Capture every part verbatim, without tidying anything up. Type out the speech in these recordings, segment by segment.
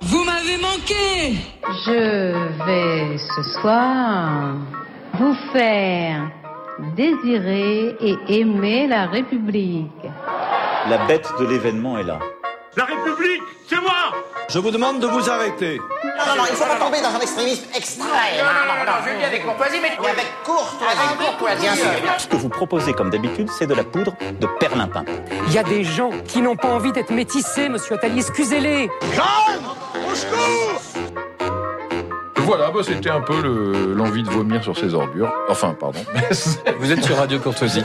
Vous m'avez manqué. Je vais ce soir vous faire désirer et aimer la République. La bête de l'événement est là. La République, c'est moi. Je vous demande de vous arrêter. Non, non, non, il ne faut pas tomber dans un extrémisme extrême. Non, non, non, non, je le dis avec courtoisie, mais... Et avec courtoisie. Avec courtoisie, bien sûr. Ce que vous proposez, comme d'habitude, c'est de la poudre de perlimpin. Il y a des gens qui n'ont pas envie d'être métissés, monsieur Attali, excusez-les. Jeanne, au secours. Voilà, bah c'était un peu le, l'envie de vomir sur ses ordures. Enfin, pardon. Vous êtes sur Radio Courtoisie.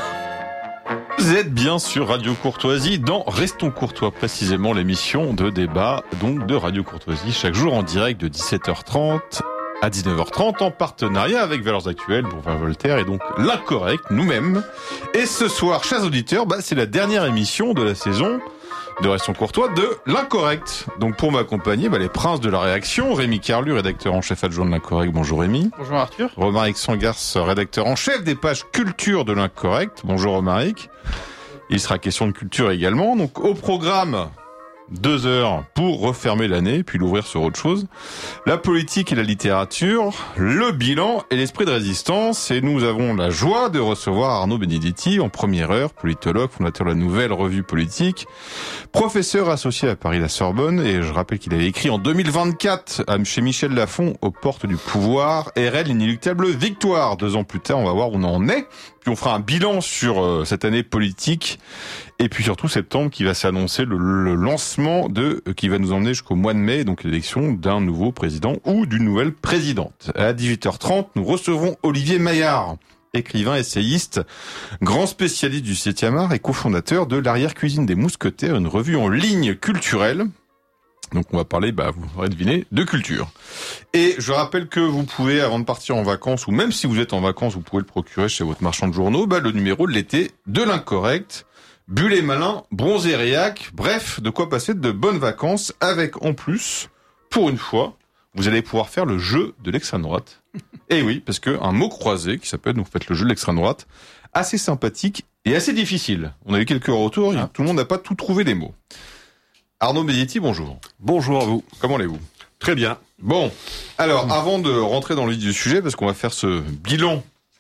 Vous êtes bien sur Radio Courtoisie dans Restons Courtois, précisément l'émission de débat donc de Radio Courtoisie, chaque jour en direct de dix-sept heures trente à dix-neuf heures trente en partenariat avec Valeurs Actuelles, Boulevard Voltaire et donc L'Incorrect, nous-mêmes. Et ce soir, chers auditeurs, bah, c'est la dernière émission de la saison de Restons Courtois de L'Incorrect. Donc pour m'accompagner, bah, les princes de la réaction, Rémi Carlu, rédacteur en chef adjoint de L'Incorrect. Bonjour Rémi. Bonjour Arthur. Romaric Sangars, rédacteur en chef des pages culture de L'Incorrect. Bonjour Romaric. Il sera question de culture également. Donc au programme, deux heures pour refermer l'année, puis l'ouvrir sur autre chose. La politique et la littérature, le bilan et l'esprit de résistance. Et nous avons la joie de recevoir Arnaud Benedetti en première heure, politologue, fondateur de la Nouvelle Revue Politique, professeur associé à Paris-la Sorbonne. Et je rappelle qu'il avait écrit en deux mille vingt-quatre chez Michel Lafon, aux portes du pouvoir, R L, inéluctable victoire. Deux ans plus tard, on va voir où on en est. Puis on fera un bilan sur euh, cette année politique. Et puis surtout septembre qui va s'annoncer le, le lancement de, euh, qui va nous emmener jusqu'au mois de mai, donc l'élection d'un nouveau président ou d'une nouvelle présidente. À dix-huit heures trente, nous recevrons Olivier Maillard, écrivain, essayiste, grand spécialiste du septième art et cofondateur de l'Arrière-cuisine des Mousquetaires, une revue en ligne culturelle. Donc on va parler, bah, vous aurez deviné, de culture. Et je rappelle que vous pouvez, avant de partir en vacances, ou même si vous êtes en vacances, vous pouvez le procurer chez votre marchand de journaux, bah, le numéro de l'été de L'Incorrect. Bulle et malin, bronzé et réac, bref, de quoi passer de bonnes vacances avec, en plus, pour une fois, vous allez pouvoir faire le jeu de l'extrême droite. Et oui, parce que un mot croisé qui s'appelle, donc faites le jeu de l'extrême droite, assez sympathique et assez difficile. On a eu quelques retours, ah. Tout le monde n'a pas tout trouvé les mots. Arnaud Benedetti, bonjour. Bonjour à vous. Comment allez-vous ? Très bien. Bon, alors avant de rentrer dans le vif du sujet, parce qu'on va faire ce bilan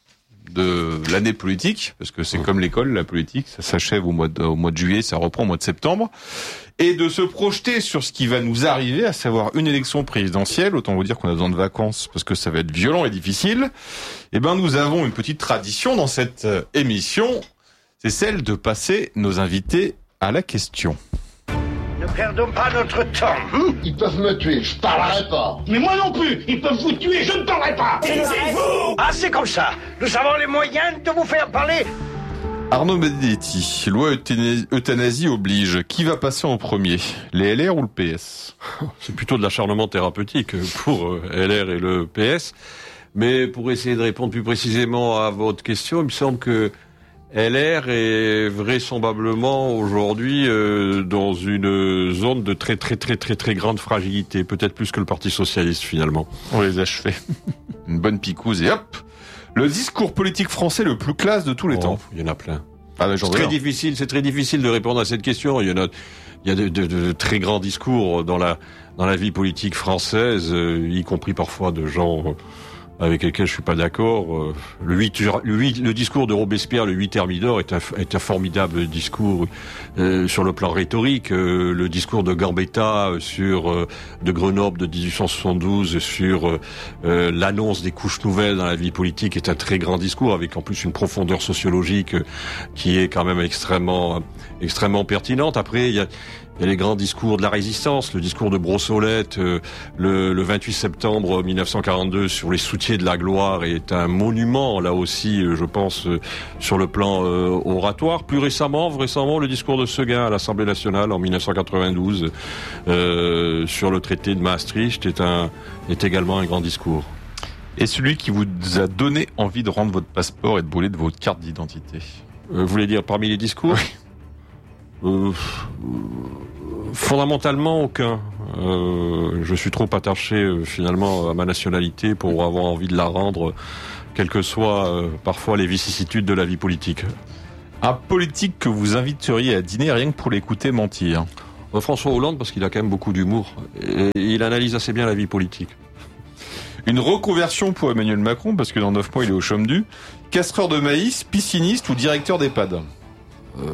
de l'année politique, parce que c'est mmh. comme l'école, la politique, ça s'achève au mois de, au mois de juillet, ça reprend au mois de septembre, et de se projeter sur ce qui va nous arriver, à savoir une élection présidentielle. Autant vous dire qu'on a besoin de vacances, parce que ça va être violent et difficile. Eh ben, nous avons une petite tradition dans cette émission, c'est celle de passer nos invités à la question. Ne perdons pas notre temps. Hum, ils peuvent me tuer, je parlerai pas. Mais moi non plus, ils peuvent vous tuer, je ne parlerai pas. Taisez-vous. Ah, c'est comme ça. Nous avons les moyens de vous faire parler. Arnaud Benedetti, loi euthanasie, euthanasie oblige. Qui va passer en premier, les L R ou le P S ? C'est plutôt de l'acharnement thérapeutique pour L R et le P S. Mais pour essayer de répondre plus précisément à votre question, il me semble que L R est vraisemblablement aujourd'hui euh, dans une zone de très très très très très grande fragilité, peut-être plus que le Parti Socialiste finalement. On les a achevés. Une bonne picouse et hop. Le discours politique français le plus classe de tous les oh, temps. Il y en a plein. Ah, ben, c'est très difficile, c'est très difficile de répondre à cette question. Il y en a, il y a de, de, de très grands discours dans la dans la vie politique française, euh, y compris parfois de gens Euh, avec lesquels je suis pas d'accord. Le, huit, le, huit, le discours de Robespierre, le huit Thermidor, est un, est un formidable discours euh, sur le plan rhétorique. Euh, le discours de Gambetta sur euh, de Grenoble de dix-huit cent soixante-douze sur euh, l'annonce des couches nouvelles dans la vie politique est un très grand discours, avec en plus une profondeur sociologique euh, qui est quand même extrêmement, extrêmement pertinente. Après, il y a Il y a les grands discours de la résistance, le discours de Brossolette, euh, le, le vingt-huit septembre mille neuf cent quarante-deux sur les soutiers de la gloire est un monument, là aussi, euh, je pense, euh, sur le plan euh, oratoire. Plus récemment, récemment, le discours de Seguin à l'Assemblée nationale en mille neuf cent quatre-vingt-douze euh, sur le traité de Maastricht est, un, est également un grand discours. Et celui qui vous a donné envie de rendre votre passeport et de voler de votre carte d'identité euh, Vous voulez dire parmi les discours ? Oui. Euh, fondamentalement aucun. Euh, je suis trop attaché euh, finalement à ma nationalité pour avoir envie de la rendre, quelles que soient euh, parfois les vicissitudes de la vie politique. Un politique que vous inviteriez à dîner rien que pour l'écouter mentir ? François Hollande, parce qu'il a quand même beaucoup d'humour. Et il analyse assez bien la vie politique. Une reconversion pour Emmanuel Macron, parce que dans neuf mois, il est au chôme du. Castreur de maïs, pisciniste ou directeur d'EHPAD euh...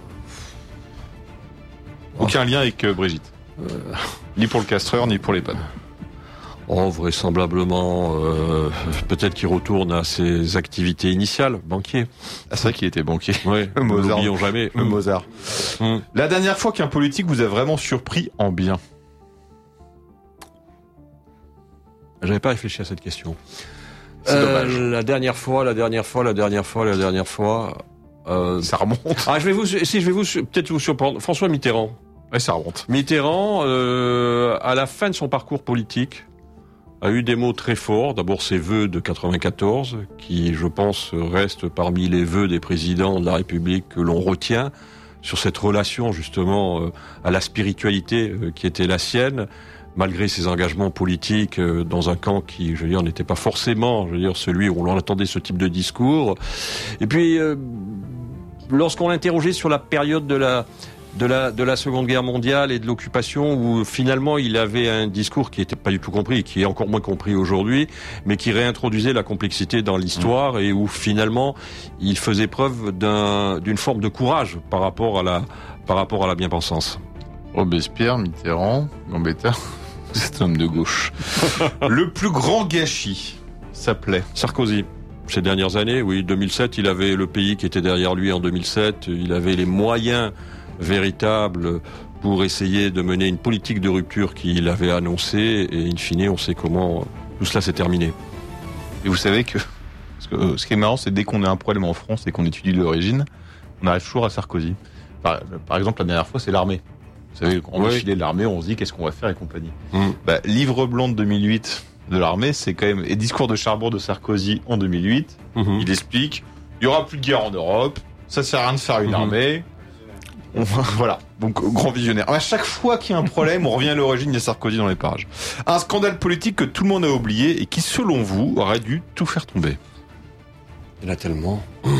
Aucun lien avec euh, Brigitte. Euh... Ni pour le castreur, ni pour l'EHPAD. Oh, vraisemblablement, euh, peut-être qu'il retourne à ses activités initiales, banquier. Ah, c'est vrai qu'il était banquier. Oui, Mozart. N'oublions jamais. Le Mozart. Mmh. La dernière fois qu'un politique vous a vraiment surpris en bien? J'avais pas réfléchi à cette question. C'est euh, dommage. La dernière fois, la dernière fois, la dernière fois, la dernière fois. Euh... Ça remonte. Ah, je vais vous, si je vais vous, peut-être vous surprendre. François Mitterrand. Ouais, ça remonte. Mitterrand, euh, à la fin de son parcours politique, a eu des mots très forts. D'abord ses vœux de quatre-vingt-quatorze, qui, je pense, restent parmi les vœux des présidents de la République que l'on retient sur cette relation justement euh, à la spiritualité euh, qui était la sienne, malgré ses engagements politiques euh, dans un camp qui, je veux dire, n'était pas forcément, je veux dire, celui où l'on attendait ce type de discours. Et puis, euh, lorsqu'on l'interrogeait sur la période de la de la de la Seconde Guerre mondiale et de l'occupation, où finalement il avait un discours qui était pas du tout compris, qui est encore moins compris aujourd'hui, mais qui réintroduisait la complexité dans l'histoire, mmh. et où finalement il faisait preuve d'un d'une forme de courage par rapport à la par rapport à la bien-pensance. Robespierre, Mitterrand, Gambetta, c'est un homme de gauche. Le plus grand gâchis s'appelait Sarkozy. Ces dernières années, oui, deux mille sept, il avait le pays qui était derrière lui en deux mille sept, il avait les moyens véritable pour essayer de mener une politique de rupture qu'il avait annoncée, et in fine on sait comment tout cela s'est terminé. Et vous savez que, parce que ce qui est marrant, c'est dès qu'on a un problème en France et qu'on étudie l'origine, on arrive toujours à Sarkozy. Par, par exemple, la dernière fois, c'est l'armée. Vous savez, quand on va filer de l'armée, on se dit qu'est-ce qu'on va faire et compagnie. Mmh. Bah, livre blanc de deux mille huit de l'armée, c'est quand même, et discours de Cherbourg de Sarkozy en deux mille huit, mmh. il explique, il y aura plus de guerre en Europe, ça sert à rien de faire une mmh. armée. Voilà, donc grand visionnaire. À chaque fois qu'il y a un problème, on revient à l'origine de Sarkozy dans les parages. Un scandale politique que tout le monde a oublié et qui, selon vous, aurait dû tout faire tomber. Il y en a tellement.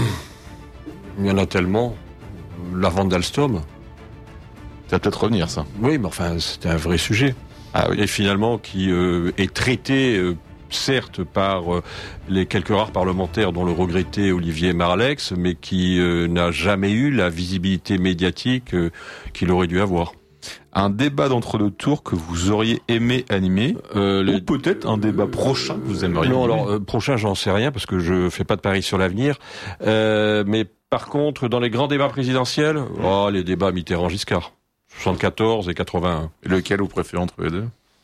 Il y en a tellement. La vente d'Alstom. Ça va peut-être revenir, ça. Oui, mais enfin, c'était un vrai sujet. Ah oui. Et finalement, qui euh, est traité... Euh, certes par euh, les quelques rares parlementaires dont le regretté Olivier Marleix, mais qui euh, n'a jamais eu la visibilité médiatique euh, qu'il aurait dû avoir. Un débat d'entre-deux tours que vous auriez aimé animer, euh, les... ou peut-être un débat prochain que vous aimeriez Non, animer. alors euh, prochain, j'en sais rien parce que je fais pas de paris sur l'avenir. Euh, mais par contre, dans les grands débats présidentiels, oh, les débats Mitterrand-Giscard, soixante-quatorze et quatre-vingt-un. Et lequel vous préférez entre les deux?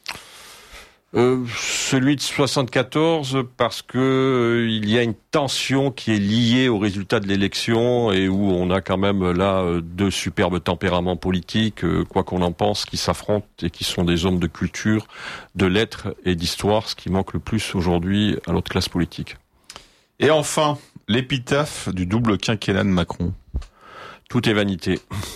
Euh, celui de soixante-quatorze, parce que euh, il y a une tension qui est liée au résultat de l'élection et où on a quand même là euh, deux superbes tempéraments politiques, euh, quoi qu'on en pense, qui s'affrontent et qui sont des hommes de culture, de lettres et d'histoire, ce qui manque le plus aujourd'hui à notre classe politique. Et enfin, l'épitaphe du double quinquennat de Macron. Tout est vanité.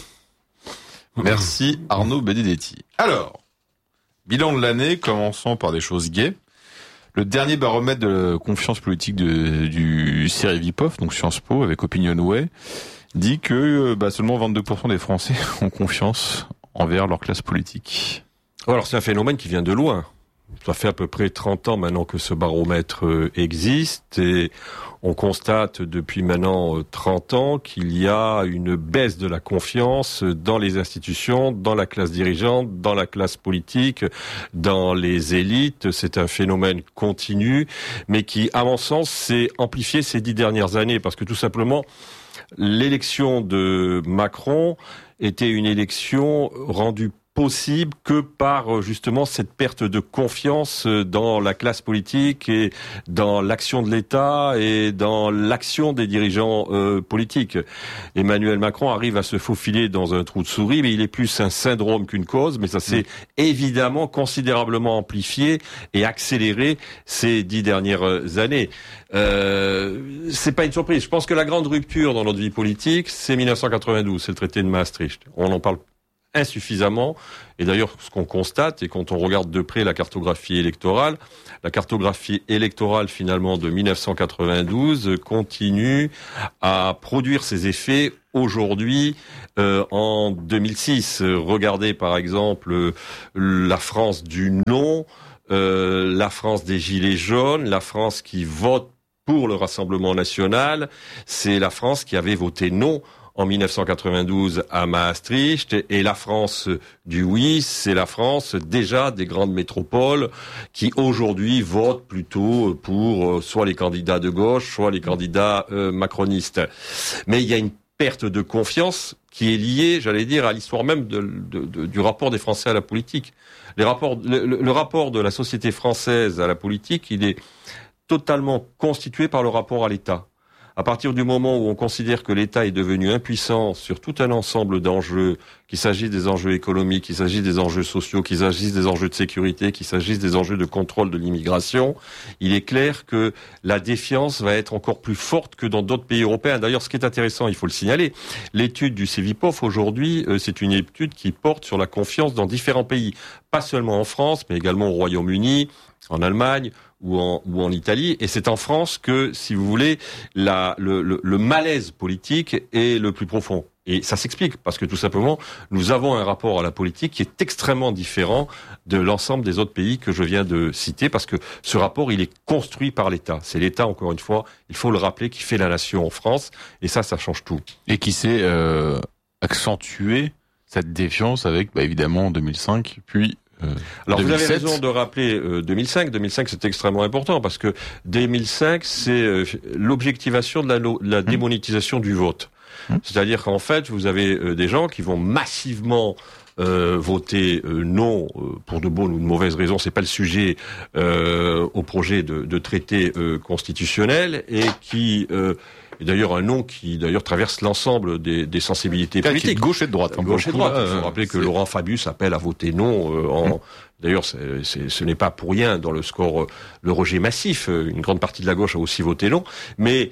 Merci Arnaud Benedetti. Alors, bilan de l'année, commençons par des choses gaies. Le dernier baromètre de la confiance politique de, du Cerevipof, donc Sciences Po, avec Opinionway, dit que bah, seulement vingt-deux pour cent des Français ont confiance envers leur classe politique. Alors c'est un phénomène qui vient de loin. Ça fait à peu près trente ans maintenant que ce baromètre existe et on constate depuis maintenant trente ans qu'il y a une baisse de la confiance dans les institutions, dans la classe dirigeante, dans la classe politique, dans les élites. C'est un phénomène continu, mais qui, à mon sens, s'est amplifié ces dix dernières années parce que tout simplement, l'élection de Macron était une élection rendue possible que par justement cette perte de confiance dans la classe politique et dans l'action de l'État et dans l'action des dirigeants euh, politiques. Emmanuel Macron arrive à se faufiler dans un trou de souris, mais il est plus un syndrome qu'une cause, mais ça s'est mmh. évidemment considérablement amplifié et accéléré ces dix dernières années. Euh, c'est pas une surprise. Je pense que la grande rupture dans notre vie politique, c'est mille neuf cent quatre-vingt-douze, c'est le traité de Maastricht. On en parle insuffisamment. Et d'ailleurs, ce qu'on constate, et quand on regarde de près la cartographie électorale, la cartographie électorale finalement de mille neuf cent quatre-vingt-douze continue à produire ses effets aujourd'hui euh, en deux mille six. Regardez par exemple la France du non, euh, la France des gilets jaunes, la France qui vote pour le Rassemblement national, c'est la France qui avait voté non en mille neuf cent quatre-vingt-douze à Maastricht, et la France du oui, c'est la France déjà des grandes métropoles qui aujourd'hui votent plutôt pour soit les candidats de gauche, soit les candidats euh, macronistes. Mais il y a une perte de confiance qui est liée, j'allais dire, à l'histoire même de, de, de, du rapport des Français à la politique. Les rapports, le, le rapport de la société française à la politique, il est totalement constitué par le rapport à l'État. À partir du moment où on considère que l'État est devenu impuissant sur tout un ensemble d'enjeux, qu'il s'agisse des enjeux économiques, qu'il s'agisse des enjeux sociaux, qu'il s'agisse des enjeux de sécurité, qu'il s'agisse des enjeux de contrôle de l'immigration, il est clair que la défiance va être encore plus forte que dans d'autres pays européens. D'ailleurs, ce qui est intéressant, il faut le signaler, l'étude du Cevipof aujourd'hui, c'est une étude qui porte sur la confiance dans différents pays, pas seulement en France, mais également au Royaume-Uni, en Allemagne, ou en, ou en Italie, et c'est en France que, si vous voulez, la, le, le, le malaise politique est le plus profond. Et ça s'explique, parce que tout simplement, nous avons un rapport à la politique qui est extrêmement différent de l'ensemble des autres pays que je viens de citer, parce que ce rapport, il est construit par l'État. C'est l'État, encore une fois, il faut le rappeler, qui fait la nation en France, et ça, ça change tout. Et qui s'est euh, accentué cette défiance avec, bah, évidemment, en deux mille cinq, puis... Euh, Alors deux mille sept. Vous avez raison de rappeler euh, deux mille cinq. deux mille cinq, c'est extrêmement important parce que deux mille cinq, c'est euh, l'objectivation de la, de la démonétisation mmh. du vote. Mmh. C'est-à-dire qu'en fait, vous avez euh, des gens qui vont massivement euh, voter euh, non euh, pour de bonnes ou de mauvaises raisons. C'est pas le sujet euh, au projet de, de traité euh, constitutionnel et qui euh, et d'ailleurs un nom qui d'ailleurs traverse l'ensemble des, des sensibilités politiques. De gauche et de droite. Hein, gauche et de droite. Il faut rappeler que Laurent Fabius appelle à voter non. Euh, en, mmh. D'ailleurs, c'est, c'est, ce n'est pas pour rien dans le score, euh, le rejet massif. Euh, une grande partie de la gauche a aussi voté non. Mais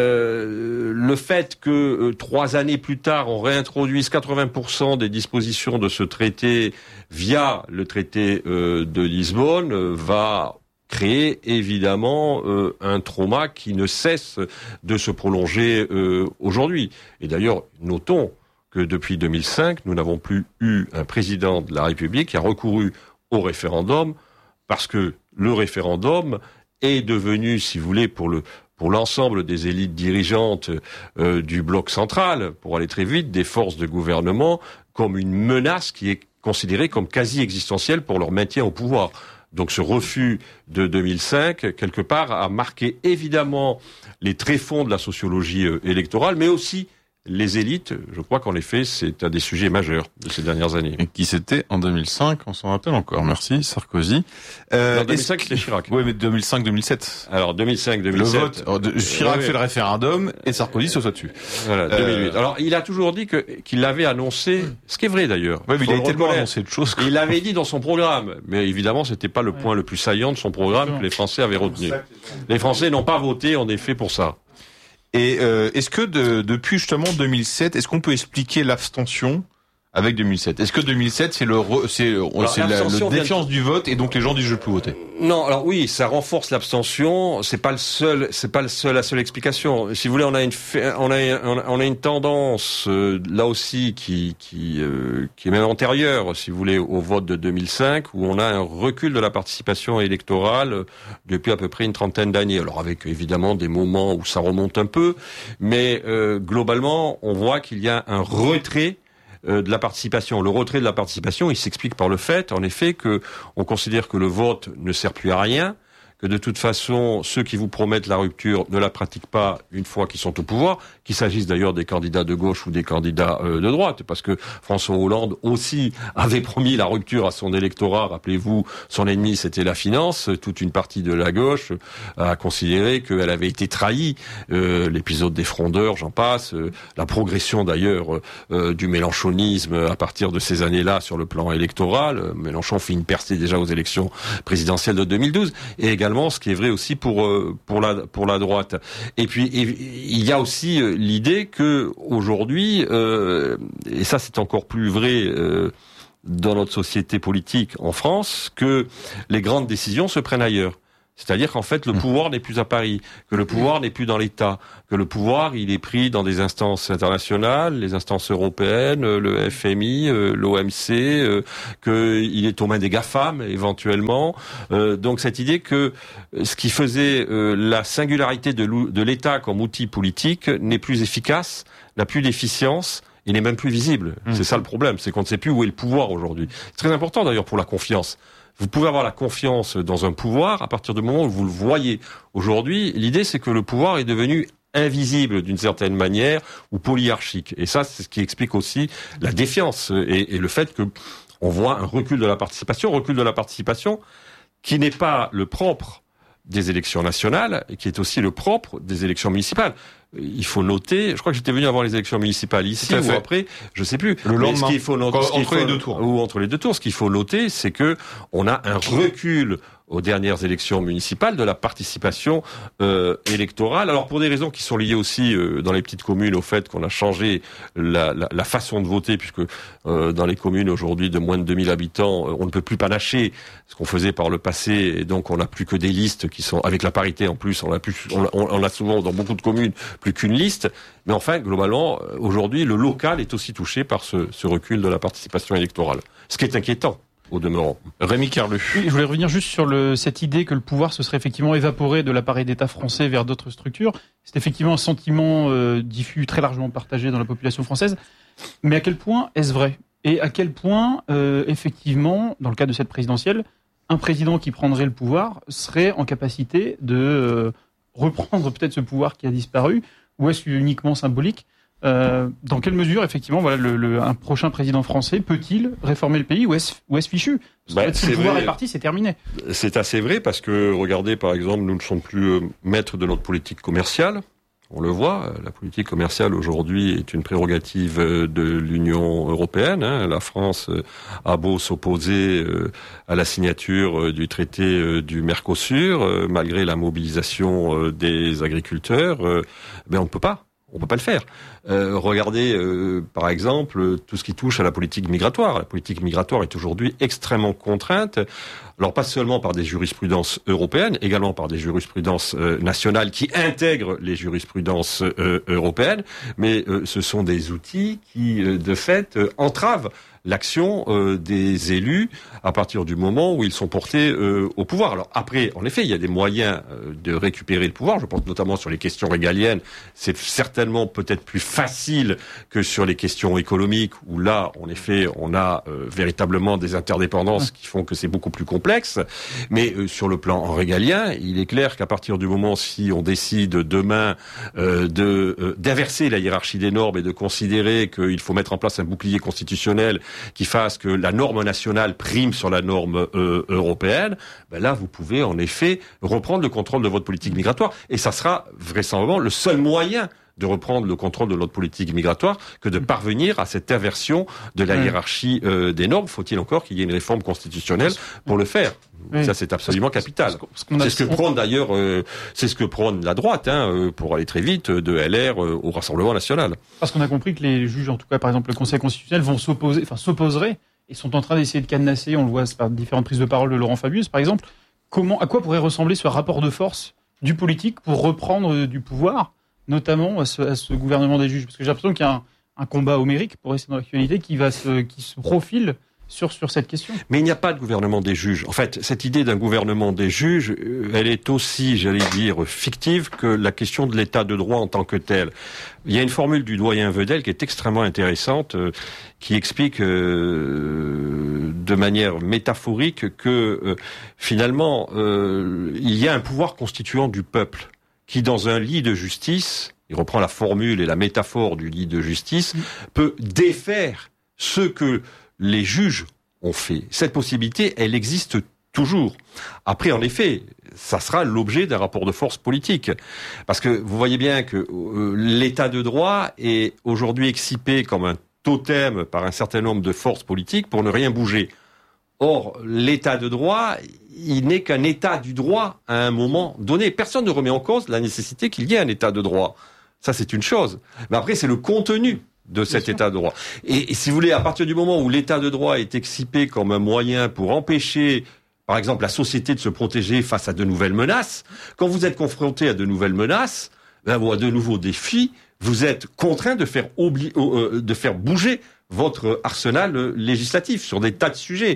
euh, le fait que euh, trois années plus tard, on réintroduise quatre-vingts pour cent des dispositions de ce traité via le traité euh, de Lisbonne euh, va créer évidemment euh, un trauma qui ne cesse de se prolonger euh, aujourd'hui. Et d'ailleurs, notons que depuis deux mille cinq, nous n'avons plus eu un président de la République qui a recouru au référendum parce que le référendum est devenu, si vous voulez, pour le pour l'ensemble des élites dirigeantes euh, du bloc central, pour aller très vite, des forces de gouvernement, comme une menace qui est considérée comme quasi existentielle pour leur maintien au pouvoir. Donc ce refus de deux mille cinq, quelque part, a marqué évidemment les tréfonds de la sociologie euh, électorale, mais aussi les élites. Je crois qu'en effet, c'est un des sujets majeurs de ces dernières années. Et qui c'était en deux mille cinq, on s'en rappelle encore. Merci, Sarkozy. Euh, en deux mille cinq, c'était Chirac. Oui, mais deux mille cinq deux mille sept. Alors deux mille cinq deux mille sept. Le vote, oh, de, Chirac euh, fait le référendum et Sarkozy se soit dessus. Voilà, deux mille huit. Euh, Alors il a toujours dit que qu'il l'avait annoncé, ce qui est vrai d'ailleurs. Oui, mais il a tellement annoncé de choses. Que... Il l'avait dit dans son programme, mais évidemment, c'était pas le point le plus saillant de son programme que les Français avaient retenu. Les Français n'ont pas voté en effet pour ça. Et euh, est-ce que de, depuis justement deux mille sept, est-ce qu'on peut expliquer l'abstention avec deux mille sept? Est-ce que deux mille sept c'est le re, c'est alors, c'est la, la défiance de... du vote et donc les gens disent je peux voter? Non, alors oui, ça renforce l'abstention. C'est pas le seul, c'est pas le seul, la seule explication. Si vous voulez, on a une, on a, on a une tendance euh, là aussi qui, qui, euh, qui est même antérieure, si vous voulez, au vote de deux mille cinq, où on a un recul de la participation électorale depuis à peu près une trentaine d'années. Alors avec évidemment des moments où ça remonte un peu, mais euh, globalement, on voit qu'il y a un retrait de la participation. Le retrait de la participation, il s'explique par le fait, en effet, que on considère que le vote ne sert plus à rien, que de toute façon, ceux qui vous promettent la rupture ne la pratiquent pas une fois qu'ils sont au pouvoir, qu'il s'agisse d'ailleurs des candidats de gauche ou des candidats euh, de droite, parce que François Hollande aussi avait promis la rupture à son électorat. Rappelez-vous, son ennemi, c'était la finance. Toute une partie de la gauche a considéré qu'elle avait été trahie. Euh, l'épisode des frondeurs, j'en passe. Euh, la progression d'ailleurs euh, du mélenchonisme à partir de ces années-là sur le plan électoral. Mélenchon fait une percée déjà aux élections présidentielles de deux mille douze. Et également finalement, ce qui est vrai aussi pour euh, pour la pour la droite. Et puis et, il y a aussi euh, l'idée que aujourd'hui, euh, et ça c'est encore plus vrai euh, dans notre société politique en France, que les grandes décisions se prennent ailleurs. C'est-à-dire qu'en fait, le pouvoir n'est plus à Paris, que le pouvoir n'est plus dans l'État, que le pouvoir, il est pris dans des instances internationales, les instances européennes, le F M I, l'O M C, qu'il est aux mains des GAFAM, éventuellement. Donc cette idée que ce qui faisait la singularité de l'État comme outil politique n'est plus efficace, n'a plus d'efficience, il n'est même plus visible. Mmh. C'est ça le problème, c'est qu'on ne sait plus où est le pouvoir aujourd'hui. C'est très important d'ailleurs pour la confiance. Vous pouvez avoir la confiance dans un pouvoir à partir du moment où vous le voyez. Aujourd'hui, l'idée c'est que le pouvoir est devenu invisible d'une certaine manière ou polyarchique. Et ça, c'est ce qui explique aussi la défiance et, et le fait que on voit un recul de la participation, recul de la participation qui n'est pas le propre des élections nationales, et qui est aussi le propre des élections municipales. Il faut noter, je crois que j'étais venu avant les élections municipales ici ou après, je sais plus. Le lendemain, ce qu'il faut noter, entre faut, les deux tours. Ou entre les deux tours. Ce qu'il faut noter, c'est que on a un recul aux dernières élections municipales de la participation euh, électorale. Alors pour des raisons qui sont liées aussi euh, dans les petites communes au fait qu'on a changé la, la, la façon de voter, puisque euh, dans les communes aujourd'hui de moins de deux mille habitants, euh, on ne peut plus panacher ce qu'on faisait par le passé, et donc on n'a plus que des listes qui sont avec la parité en plus. On a plus, on, on, on a souvent dans beaucoup de communes plus qu'une liste. Mais enfin, globalement, aujourd'hui, le local est aussi touché par ce, ce recul de la participation électorale, ce qui est inquiétant. Au demeurant. Rémi Carlu. Oui, je voulais revenir juste sur le, cette idée que le pouvoir se serait effectivement évaporé de l'appareil d'État français vers d'autres structures. C'est effectivement un sentiment euh, diffus, très largement partagé dans la population française. Mais à quel point est-ce vrai ? Et à quel point, euh, effectivement, dans le cas de cette présidentielle, un président qui prendrait le pouvoir serait en capacité de euh, reprendre peut-être ce pouvoir qui a disparu, ou est-ce uniquement symbolique ? Euh, dans quelle mesure, effectivement, voilà, le, le, un prochain président français peut-il réformer le pays, ou est-ce, ou est-ce fichu ? Parce bah, que si le pouvoir vrai. est parti, c'est terminé. C'est assez vrai parce que, regardez, par exemple, nous ne sommes plus euh, maîtres de notre politique commerciale. On le voit, la politique commerciale aujourd'hui est une prérogative de l'Union européenne. Hein. La France a beau s'opposer à la signature du traité du Mercosur, malgré la mobilisation des agriculteurs, ben on ne peut pas. On peut pas le faire. Euh, regardez, euh, par exemple, tout ce qui touche à la politique migratoire. La politique migratoire est aujourd'hui extrêmement contrainte. Alors pas seulement par des jurisprudences européennes, également par des jurisprudences euh, nationales qui intègrent les jurisprudences euh, européennes, mais euh, ce sont des outils qui, euh, de fait, euh, entravent l'action euh, des élus à partir du moment où ils sont portés euh, au pouvoir. Alors après, en effet, il y a des moyens euh, de récupérer le pouvoir. Je pense notamment sur les questions régaliennes. C'est certainement peut-être plus facile que sur les questions économiques, où là, en effet, on a euh, véritablement des interdépendances qui font que c'est beaucoup plus complexe. Mais euh, sur le plan régalien, il est clair qu'à partir du moment si on décide demain euh, de euh, d'inverser la hiérarchie des normes et de considérer qu'il faut mettre en place un bouclier constitutionnel qui fasse que la norme nationale prime sur la norme euh, européenne, ben là, vous pouvez en effet reprendre le contrôle de votre politique migratoire. Et ça sera vraisemblablement le seul moyen de reprendre le contrôle de notre politique migratoire que de parvenir à cette inversion de la hiérarchie euh, des normes. Faut-il encore qu'il y ait une réforme constitutionnelle pour le faire ? Oui. Ça, c'est absolument capital. C'est ce que prône d'ailleurs, euh, c'est ce que prône la droite, hein, euh, pour aller très vite, de L R euh, au Rassemblement national. Parce qu'on a compris que les juges, en tout cas par exemple le Conseil constitutionnel, vont s'opposer, enfin s'opposeraient, et sont en train d'essayer de cadenasser, on le voit par différentes prises de parole de Laurent Fabius, par exemple, comment, à quoi pourrait ressembler ce rapport de force du politique pour reprendre euh, du pouvoir, notamment à ce, à ce gouvernement des juges. Parce que j'ai l'impression qu'il y a un, un combat homérique, pour rester dans l'actualité, qui va se, qui se profile sur, sur cette question. Mais il n'y a pas de gouvernement des juges. En fait, cette idée d'un gouvernement des juges, elle est aussi, j'allais dire, fictive que la question de l'état de droit en tant que tel. Il y a une formule du doyen Vedel qui est extrêmement intéressante, euh, qui explique euh, de manière métaphorique que euh, finalement, euh, il y a un pouvoir constituant du peuple qui, dans un lit de justice, il reprend la formule et la métaphore du lit de justice, peut défaire ce que les juges ont fait. Cette possibilité, elle existe toujours. Après, en effet, ça sera l'objet d'un rapport de force politique. Parce que vous voyez bien que euh, l'état de droit est aujourd'hui excipé comme un totem par un certain nombre de forces politiques pour ne rien bouger. Or, l'état de droit, il n'est qu'un état du droit à un moment donné. Personne ne remet en cause la nécessité qu'il y ait un état de droit. Ça, c'est une chose. Mais après, c'est le contenu de cet état de droit. Et, et si vous voulez, à partir du moment où l'état de droit est excipé comme un moyen pour empêcher, par exemple, la société de se protéger face à de nouvelles menaces, quand vous êtes confronté à de nouvelles menaces, ben, ou à de nouveaux défis, vous êtes contraint de faire, oubli- euh, de faire bouger votre arsenal euh, législatif sur des tas de sujets.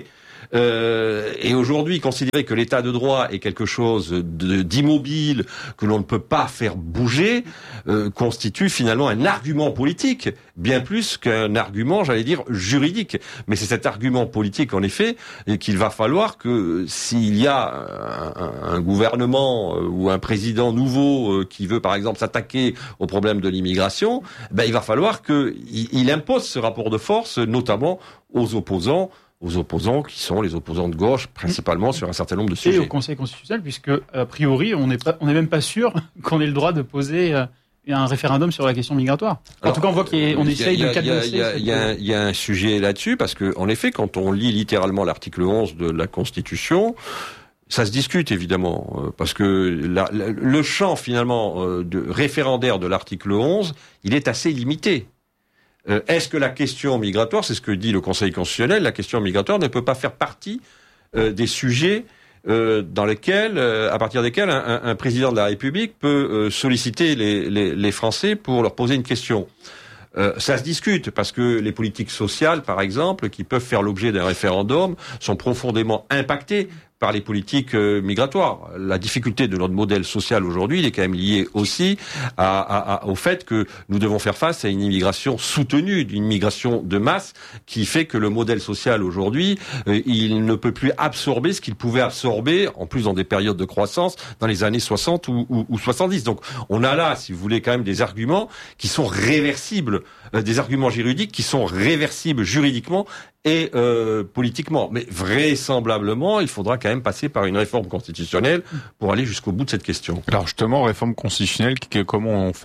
Euh, et aujourd'hui, considérer que l'état de droit est quelque chose de, d'immobile, que l'on ne peut pas faire bouger, euh, constitue finalement un argument politique, bien plus qu'un argument, j'allais dire, juridique. Mais c'est cet argument politique, en effet, et qu'il va falloir que s'il y a un, un gouvernement euh, ou un président nouveau euh, qui veut, par exemple, s'attaquer au problème de l'immigration, ben, il va falloir qu'il il impose ce rapport de force, notamment aux opposants, aux opposants qui sont les opposants de gauche, principalement sur un certain nombre de sujets. Et au Conseil constitutionnel, puisque, a priori, on n'est pas, on n'est même pas sûr qu'on ait le droit de poser euh, un référendum sur la question migratoire. En Alors, tout cas, on voit qu'on essaye de cadenasser. Il y, y, y a un sujet là-dessus, parce que, en effet, quand on lit littéralement l'article onze de la Constitution, ça se discute évidemment, parce que la, la, le champ finalement de référendaire de l'article onze, il est assez limité. Euh, est-ce que la question migratoire, c'est ce que dit le Conseil constitutionnel, la question migratoire ne peut pas faire partie euh, des sujets euh, dans lesquels, euh, à partir desquels un, un, un président de la République peut euh, solliciter les, les, les Français pour leur poser une question. Euh, ça se discute parce que les politiques sociales, par exemple, qui peuvent faire l'objet d'un référendum, sont profondément impactées par les politiques euh, migratoires. La difficulté de notre modèle social aujourd'hui, il est quand même lié aussi à, à, à, au fait que nous devons faire face à une immigration soutenue, d'une immigration de masse, qui fait que le modèle social aujourd'hui, euh, il ne peut plus absorber ce qu'il pouvait absorber, en plus dans des périodes de croissance, dans les années soixante ou, ou, ou soixante-dix. Donc on a là, si vous voulez, quand même des arguments qui sont réversibles, euh, des arguments juridiques qui sont réversibles juridiquement et euh, politiquement. Mais vraisemblablement, il faudra quand même passer par une réforme constitutionnelle pour aller jusqu'au bout de cette question. Alors justement, réforme constitutionnelle, comment on fait ?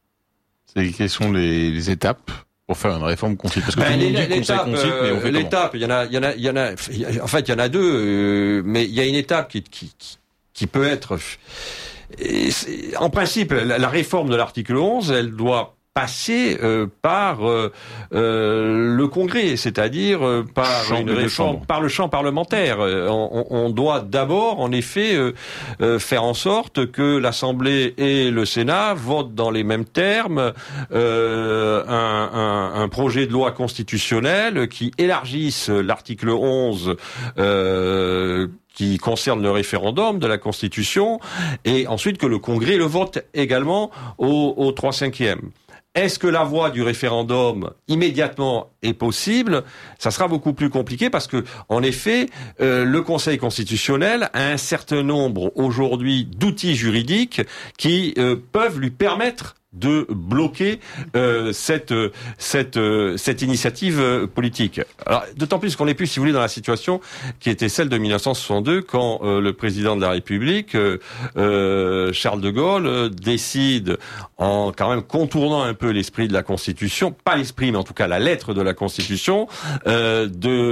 C'est, quelles sont les, les étapes pour faire une réforme constitutionnelle ? Parce que ben, tout le monde dit conseil constitutionnel, mais on fait l'étape, il y en a, il y en a, il y en a. En fait, il y en a deux, euh, mais il y a une étape qui qui qui, qui peut être. Et en principe, la, la réforme de l'article onze, elle doit passer euh, par euh, euh, le Congrès, c'est-à-dire euh, par une réforme, par le champ parlementaire. Euh, on, on doit d'abord, en effet, euh, euh, faire en sorte que l'Assemblée et le Sénat votent dans les mêmes termes euh, un, un, un projet de loi constitutionnelle qui élargisse l'article onze euh, qui concerne le référendum de la Constitution, et ensuite que le Congrès le vote également au, au trois cinquièmes. Est-ce que la voie du référendum immédiatement est possible ? Ça sera beaucoup plus compliqué parce que, en effet, euh, le Conseil constitutionnel a un certain nombre aujourd'hui d'outils juridiques qui euh, peuvent lui permettre de bloquer euh, cette cette euh, cette initiative euh, politique. Alors, d'autant plus qu'on est plus, si vous voulez, dans la situation qui était celle de mille neuf cent soixante-deux, quand euh, le président de la République, euh, euh, Charles de Gaulle, euh, décide, en quand même contournant un peu l'esprit de la Constitution, pas l'esprit, mais en tout cas la lettre de la Constitution, euh,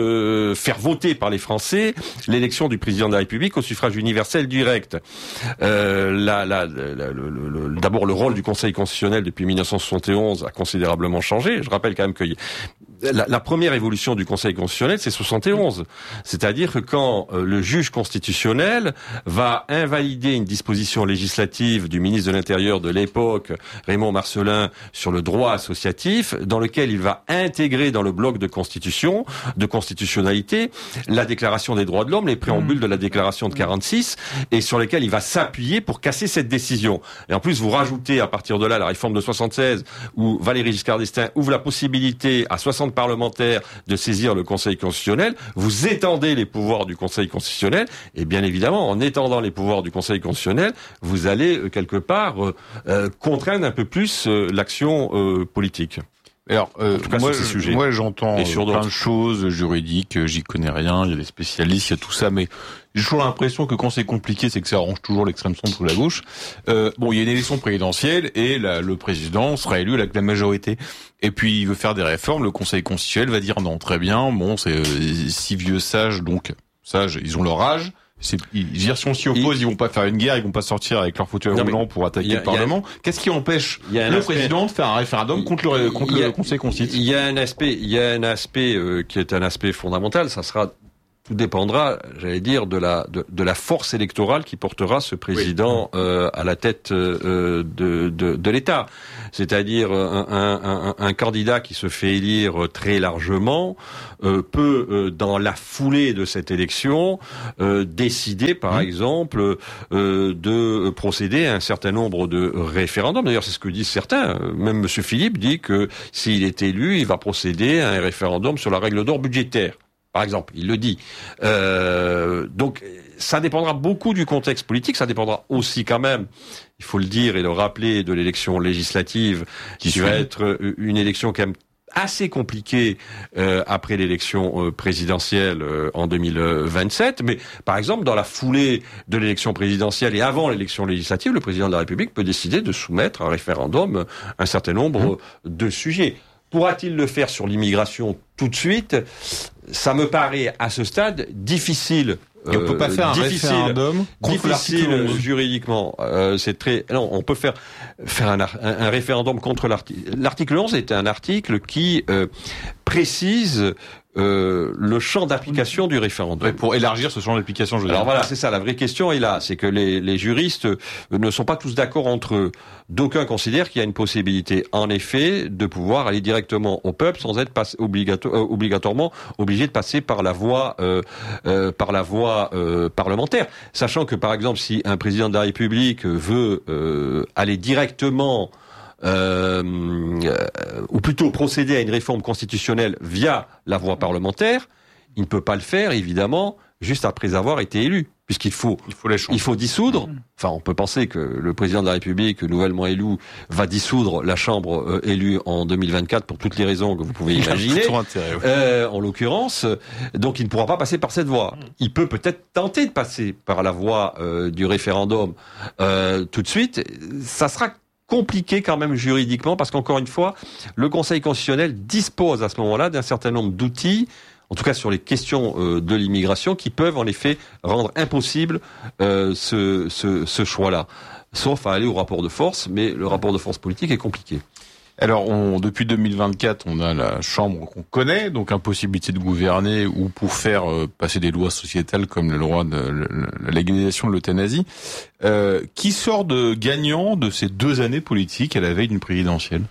de faire voter par les Français l'élection du président de la République au suffrage universel direct. Euh, la, la, la, la, le, le, d'abord, le rôle du Conseil constitutionnel depuis mille neuf cent soixante et onze a considérablement changé. Je rappelle quand même que la, la première évolution du Conseil constitutionnel, c'est soixante et onze. C'est-à-dire que quand euh, le juge constitutionnel va invalider une disposition législative du ministre de l'Intérieur de l'époque, Raymond Marcellin, sur le droit associatif, dans lequel il va intégrer dans le bloc de constitution, de constitutionnalité, la Déclaration des droits de l'homme, les préambules de la Déclaration de quarante-six, et sur lesquels il va s'appuyer pour casser cette décision. Et en plus, vous rajoutez à partir de là la réforme de soixante-seize, où Valéry Giscard d'Estaing ouvre la possibilité à soixante parlementaires de saisir le Conseil constitutionnel, vous étendez les pouvoirs du Conseil constitutionnel, et bien évidemment, en étendant les pouvoirs du Conseil constitutionnel, vous allez euh, quelque part euh, euh, contraindre un peu plus euh, l'action euh, politique. Alors, euh, cas, moi, sur ces sujets. moi, j'entends Et sur plein d'autres. de choses juridiques, j'y connais rien, il y a des spécialistes, il y a tout ça, mais j'ai toujours l'impression que quand c'est compliqué, c'est que ça arrange toujours l'extrême centre ou la gauche. Euh, bon, il y a une élection présidentielle et la, le président sera élu avec la majorité. Et puis, il veut faire des réformes, le Conseil constitutionnel va dire non, très bien, bon, c'est euh, six vieux sages, donc sages, ils ont leur âge. C'est, ils, je veux dire, si on s'y oppose, ils, ils vont pas faire une guerre, ils vont pas sortir avec leur fauteuil roulant pour attaquer a, le Parlement. A, Qu'est-ce qui empêche le aspect, président de faire un référendum contre le, contre a, le Conseil constitutionnel? Il y a un aspect, il y a un aspect euh, qui est un aspect fondamental. Ça sera Tout dépendra, j'allais dire, de la de, de la force électorale qui portera ce président oui. euh, à la tête euh, de, de de l'État. C'est-à-dire un, un, un, un candidat qui se fait élire très largement euh, peut, euh, dans la foulée de cette élection, euh, décider, par mmh. exemple, euh, de procéder à un certain nombre de référendums. D'ailleurs, c'est ce que disent certains. Même Monsieur Philippe dit que s'il est élu, il va procéder à un référendum sur la règle d'or budgétaire. Par exemple, il le dit. Euh, donc, ça dépendra beaucoup du contexte politique. Ça dépendra aussi, quand même, il faut le dire et le rappeler, de l'élection législative, qui, qui va être une élection quand même assez compliquée euh, après l'élection euh, présidentielle euh, en deux mille vingt-sept. Mais, par exemple, dans la foulée de l'élection présidentielle et avant l'élection législative, le président de la République peut décider de soumettre à référendum un certain nombre mmh. de sujets. Pourra-t-il le faire sur l'immigration tout de suite? Ça me paraît, à ce stade, difficile. Et on peut pas faire un difficile, référendum contre difficile l'article onze. Juridiquement. Euh, c'est très. Non, on peut faire faire un, un, un référendum contre l'article. L'article onze est un article qui euh, précise euh, le champ d'application du référendum. Ouais, pour élargir ce champ d'application, je veux dire. Alors voilà, c'est ça. La vraie question est là, c'est que les, les juristes ne sont pas tous d'accord entre eux. D'aucuns considèrent qu'il y a une possibilité, en effet, de pouvoir aller directement au peuple sans être pas, obligato- euh, obligatoirement obligé de passer par la voie, euh, euh, par la voie euh, parlementaire. Sachant que, par exemple, si un président de la République veut euh, aller directement Euh, euh, ou plutôt procéder à une réforme constitutionnelle via la voie parlementaire, il ne peut pas le faire, évidemment, juste après avoir été élu, puisqu'il faut, il faut, les il faut dissoudre. Enfin, on peut penser que le président de la République, nouvellement élu, va dissoudre la Chambre euh, élue en deux mille vingt-quatre pour toutes les raisons que vous pouvez imaginer. Intérêt, oui. euh, en l'occurrence, donc il ne pourra pas passer par cette voie. Il peut peut-être tenter de passer par la voie euh, du référendum euh, tout de suite. Ça sera compliqué quand même juridiquement, parce qu'encore une fois, le Conseil constitutionnel dispose à ce moment-là d'un certain nombre d'outils, en tout cas sur les questions euh, de l'immigration, qui peuvent en effet rendre impossible euh, ce, ce, ce choix-là. Sauf à aller au rapport de force, mais le rapport de force politique est compliqué. Alors, on, depuis deux mille vingt-quatre, on a la Chambre qu'on connaît, donc impossibilité de gouverner ou pour faire euh, passer des lois sociétales comme le droit de le, la légalisation de l'euthanasie. Euh, qui sort de gagnant de ces deux années politiques à la veille d'une présidentielle?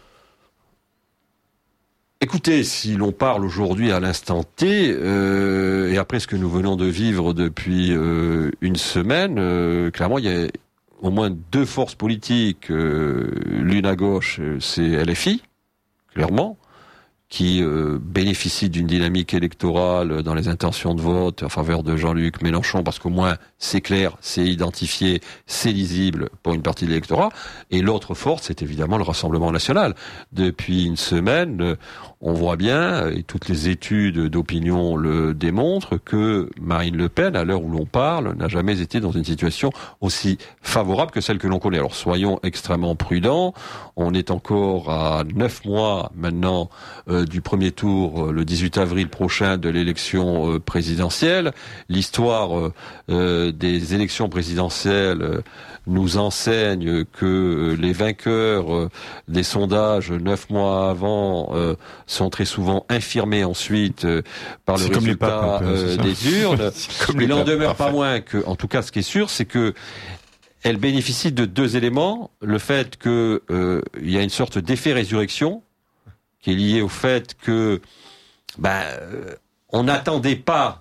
Écoutez, si l'on parle aujourd'hui à l'instant T, euh, et après ce que nous venons de vivre depuis euh, une semaine, euh, clairement, il y a au moins deux forces politiques, euh, l'une à gauche, c'est L F I, clairement, qui euh, bénéficie d'une dynamique électorale dans les intentions de vote en faveur de Jean-Luc Mélenchon, parce qu'au moins c'est clair, c'est identifié, c'est lisible pour une partie de l'électorat. Et l'autre force, c'est évidemment le Rassemblement national. Depuis une semaine, on voit bien, et toutes les études d'opinion le démontrent, que Marine Le Pen, à l'heure où l'on parle, n'a jamais été dans une situation aussi favorable que celle que l'on connaît. Alors soyons extrêmement prudents. On est encore à neuf mois maintenant euh, du premier tour, euh, le dix-huit avril prochain, de l'élection euh, présidentielle. L'histoire euh, des élections présidentielles euh, nous enseigne que euh, les vainqueurs euh, des sondages neuf mois avant euh, sont très souvent infirmés ensuite euh, par le c'est résultat papes, euh, des urnes. Il n'en demeure pas moins que, en tout cas, ce qui est sûr, c'est que elle bénéficie de deux éléments. Le fait que euh, il y a une sorte d'effet résurrection qui est lié au fait que ben euh, on n'attendait pas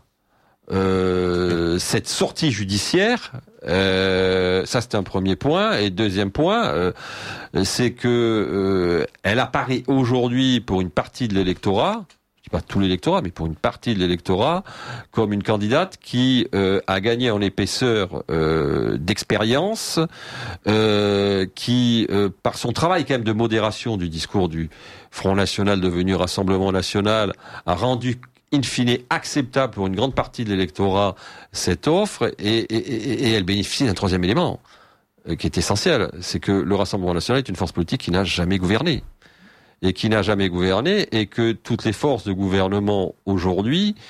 Euh, cette sortie judiciaire, euh, ça c'est un premier point. Et deuxième point, euh, c'est que euh, elle apparaît aujourd'hui pour une partie de l'électorat, je dis pas tout l'électorat, mais pour une partie de l'électorat, comme une candidate qui euh, a gagné en épaisseur euh, d'expérience, euh, qui euh, par son travail quand même de modération du discours du Front National devenu Rassemblement National, a rendu in fine acceptable pour une grande partie de l'électorat cette offre, et, et, et elle bénéficie d'un troisième élément euh, qui est essentiel, c'est que le Rassemblement National est une force politique qui n'a jamais gouverné, et qui n'a jamais gouverné, et que toutes les forces de gouvernement aujourd'hui,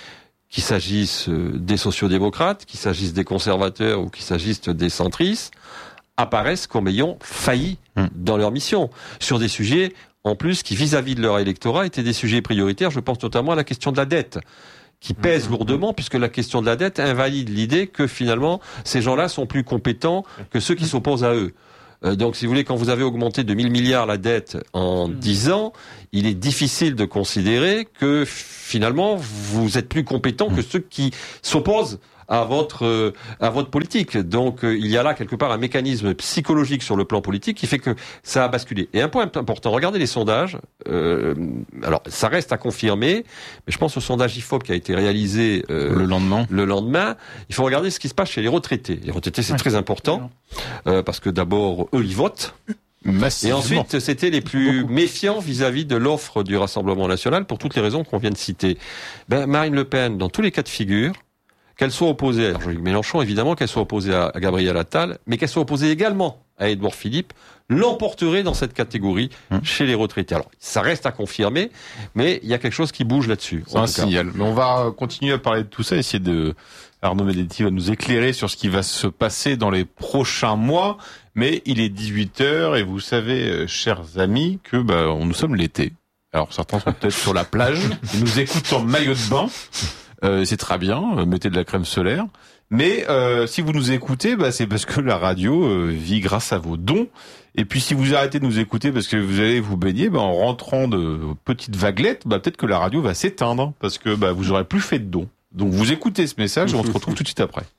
qu'il s'agisse des sociodémocrates, qu'il s'agisse des conservateurs ou qu'il s'agisse des centristes, apparaissent comme ayant failli mmh. dans leur mission, sur des sujets, en plus, qui vis-à-vis de leur électorat étaient des sujets prioritaires. Je pense notamment à la question de la dette, qui pèse mmh. lourdement, puisque la question de la dette invalide l'idée que finalement, ces gens-là sont plus compétents que ceux qui s'opposent à eux. Euh, donc, si vous voulez, quand vous avez augmenté de mille milliards la dette en mmh. dix ans, il est difficile de considérer que finalement, vous êtes plus compétent mmh. que ceux qui s'opposent à votre euh, à votre politique. Donc euh, il y a là quelque part un mécanisme psychologique sur le plan politique qui fait que ça a basculé. Et un point important, regardez les sondages. Euh, alors ça reste à confirmer, mais je pense au sondage I F O P qui a été réalisé euh, le lendemain. Le lendemain, il faut regarder ce qui se passe chez les retraités. Les retraités, c'est ouais, très important euh, parce que d'abord eux ils votent. Massivement. Et ensuite, c'était les plus méfiants vis-à-vis de l'offre du Rassemblement national pour toutes les raisons qu'on vient de citer. Ben, Marine Le Pen, dans tous les cas de figure, qu'elle soit opposée à Jean-Luc Mélenchon, évidemment, qu'elle soit opposée à Gabriel Attal, mais qu'elle soit opposée également à Édouard Philippe, l'emporterait dans cette catégorie hum. chez les retraités. Alors, ça reste à confirmer, mais il y a quelque chose qui bouge là-dessus. C'est un signal. Mais on va continuer à parler de tout ça, essayer de... Arnaud Benedetti va nous éclairer sur ce qui va se passer dans les prochains mois, mais il est dix-huit heures et vous savez, chers amis, que bah, nous sommes l'été. Alors, certains sont peut-être sur la plage, ils nous écoutent en maillot de bain. Euh, c'est très bien, euh, mettez de la crème solaire. Mais euh, si vous nous écoutez, bah, c'est parce que la radio euh, vit grâce à vos dons. Et puis si vous arrêtez de nous écouter parce que vous allez vous baigner, bah, en rentrant de petites vaguelettes, bah, peut-être que la radio va s'éteindre parce que bah, vous aurez plus fait de dons. Donc vous écoutez ce message et on se retrouve tout de suite après.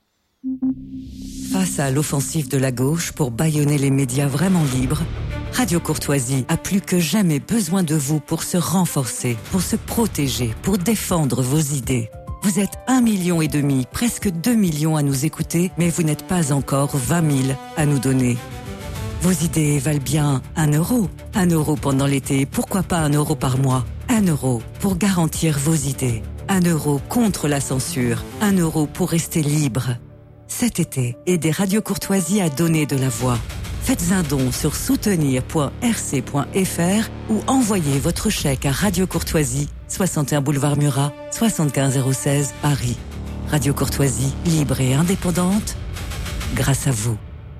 Face à l'offensive de la gauche pour bâillonner les médias vraiment libres, Radio Courtoisie a plus que jamais besoin de vous pour se renforcer, pour se protéger, pour défendre vos idées. Vous êtes un million et demi, presque deux millions à nous écouter, mais vous n'êtes pas encore vingt mille à nous donner. Vos idées valent bien un euro. Un euro pendant l'été, pourquoi pas un euro par mois? Un euro pour garantir vos idées. Un euro contre la censure. Un euro pour rester libre. Cet été, aidez Radio Courtoisie à donner de la voix. Faites un don sur soutenir point r c point f r ou envoyez votre chèque à Radio Courtoisie, soixante et un boulevard Murat, soixante-quinze zéro seize, Paris. Radio Courtoisie, libre et indépendante, grâce à vous.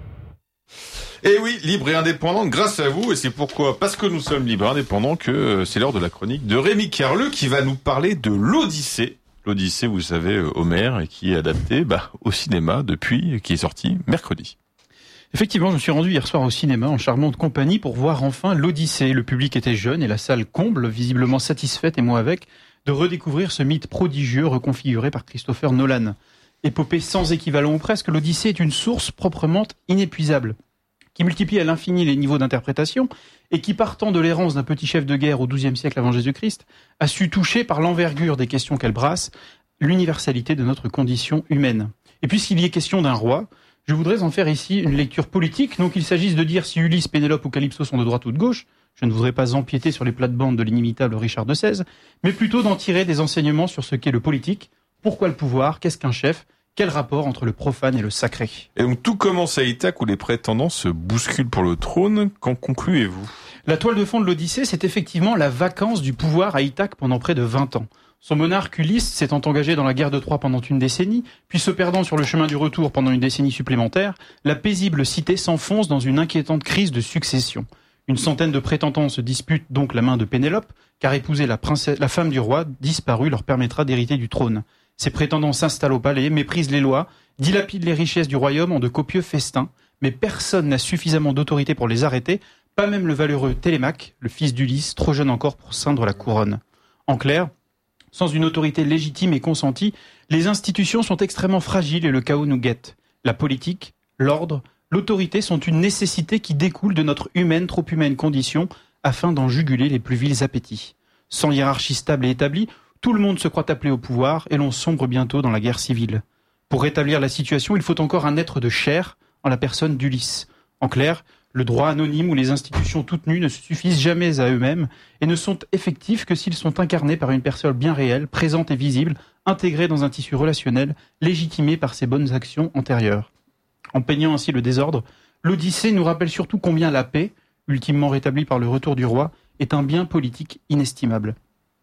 Et oui, libre et indépendante grâce à vous, et c'est pourquoi, parce que nous sommes libres et indépendants, que euh, c'est l'heure de la chronique de Rémi Kerleux qui va nous parler de l'Odyssée. L'Odyssée, vous savez, Homère, et qui est adapté bah, au cinéma depuis, qui est sorti mercredi. Effectivement, je me suis rendu hier soir au cinéma en charmante compagnie pour voir enfin l'Odyssée. Le public était jeune et la salle comble, visiblement satisfaite, et moi avec, de redécouvrir ce mythe prodigieux reconfiguré par Christopher Nolan. Épopée sans équivalent ou presque, l'Odyssée est une source proprement inépuisable, qui multiplie à l'infini les niveaux d'interprétation et qui, partant de l'errance d'un petit chef de guerre au douzième siècle avant Jésus-Christ, a su toucher par l'envergure des questions qu'elle brasse l'universalité de notre condition humaine. Et puisqu'il y est question d'un roi, je voudrais en faire ici une lecture politique, non qu'il s'agisse de dire si Ulysse, Pénélope ou Calypso sont de droite ou de gauche, je ne voudrais pas empiéter sur les plates-bandes de l'inimitable Richard de Sèze, mais plutôt d'en tirer des enseignements sur ce qu'est le politique, pourquoi le pouvoir, qu'est-ce qu'un chef, quel rapport entre le profane et le sacré. Et donc tout commence à Ithaque où les prétendants se bousculent pour le trône. Qu'en concluez-vous ? La toile de fond de l'Odyssée, c'est effectivement la vacance du pouvoir à Ithaque pendant près de vingt ans. Son monarque Ulysse s'étant engagé dans la guerre de Troie pendant une décennie, puis se perdant sur le chemin du retour pendant une décennie supplémentaire, la paisible cité s'enfonce dans une inquiétante crise de succession. Une centaine de prétendants se disputent donc la main de Pénélope, car épouser la, princesse, la femme du roi disparue leur permettra d'hériter du trône. Ces prétendants s'installent au palais, méprisent les lois, dilapident les richesses du royaume en de copieux festins, mais personne n'a suffisamment d'autorité pour les arrêter, pas même le valeureux Télémaque, le fils d'Ulysse, trop jeune encore pour ceindre la couronne. En clair, sans une autorité légitime et consentie, les institutions sont extrêmement fragiles et le chaos nous guette. La politique, l'ordre, l'autorité sont une nécessité qui découle de notre humaine, trop humaine condition, afin d'en juguler les plus vils appétits. Sans hiérarchie stable et établie, tout le monde se croit appelé au pouvoir et l'on sombre bientôt dans la guerre civile. Pour rétablir la situation, il faut encore un être de chair en la personne d'Ulysse. En clair, le droit anonyme ou les institutions toutes nues ne suffisent jamais à eux-mêmes et ne sont effectifs que s'ils sont incarnés par une personne bien réelle, présente et visible, intégrée dans un tissu relationnel, légitimée par ses bonnes actions antérieures. En peignant ainsi le désordre, l'Odyssée nous rappelle surtout combien la paix, ultimement rétablie par le retour du roi, est un bien politique inestimable.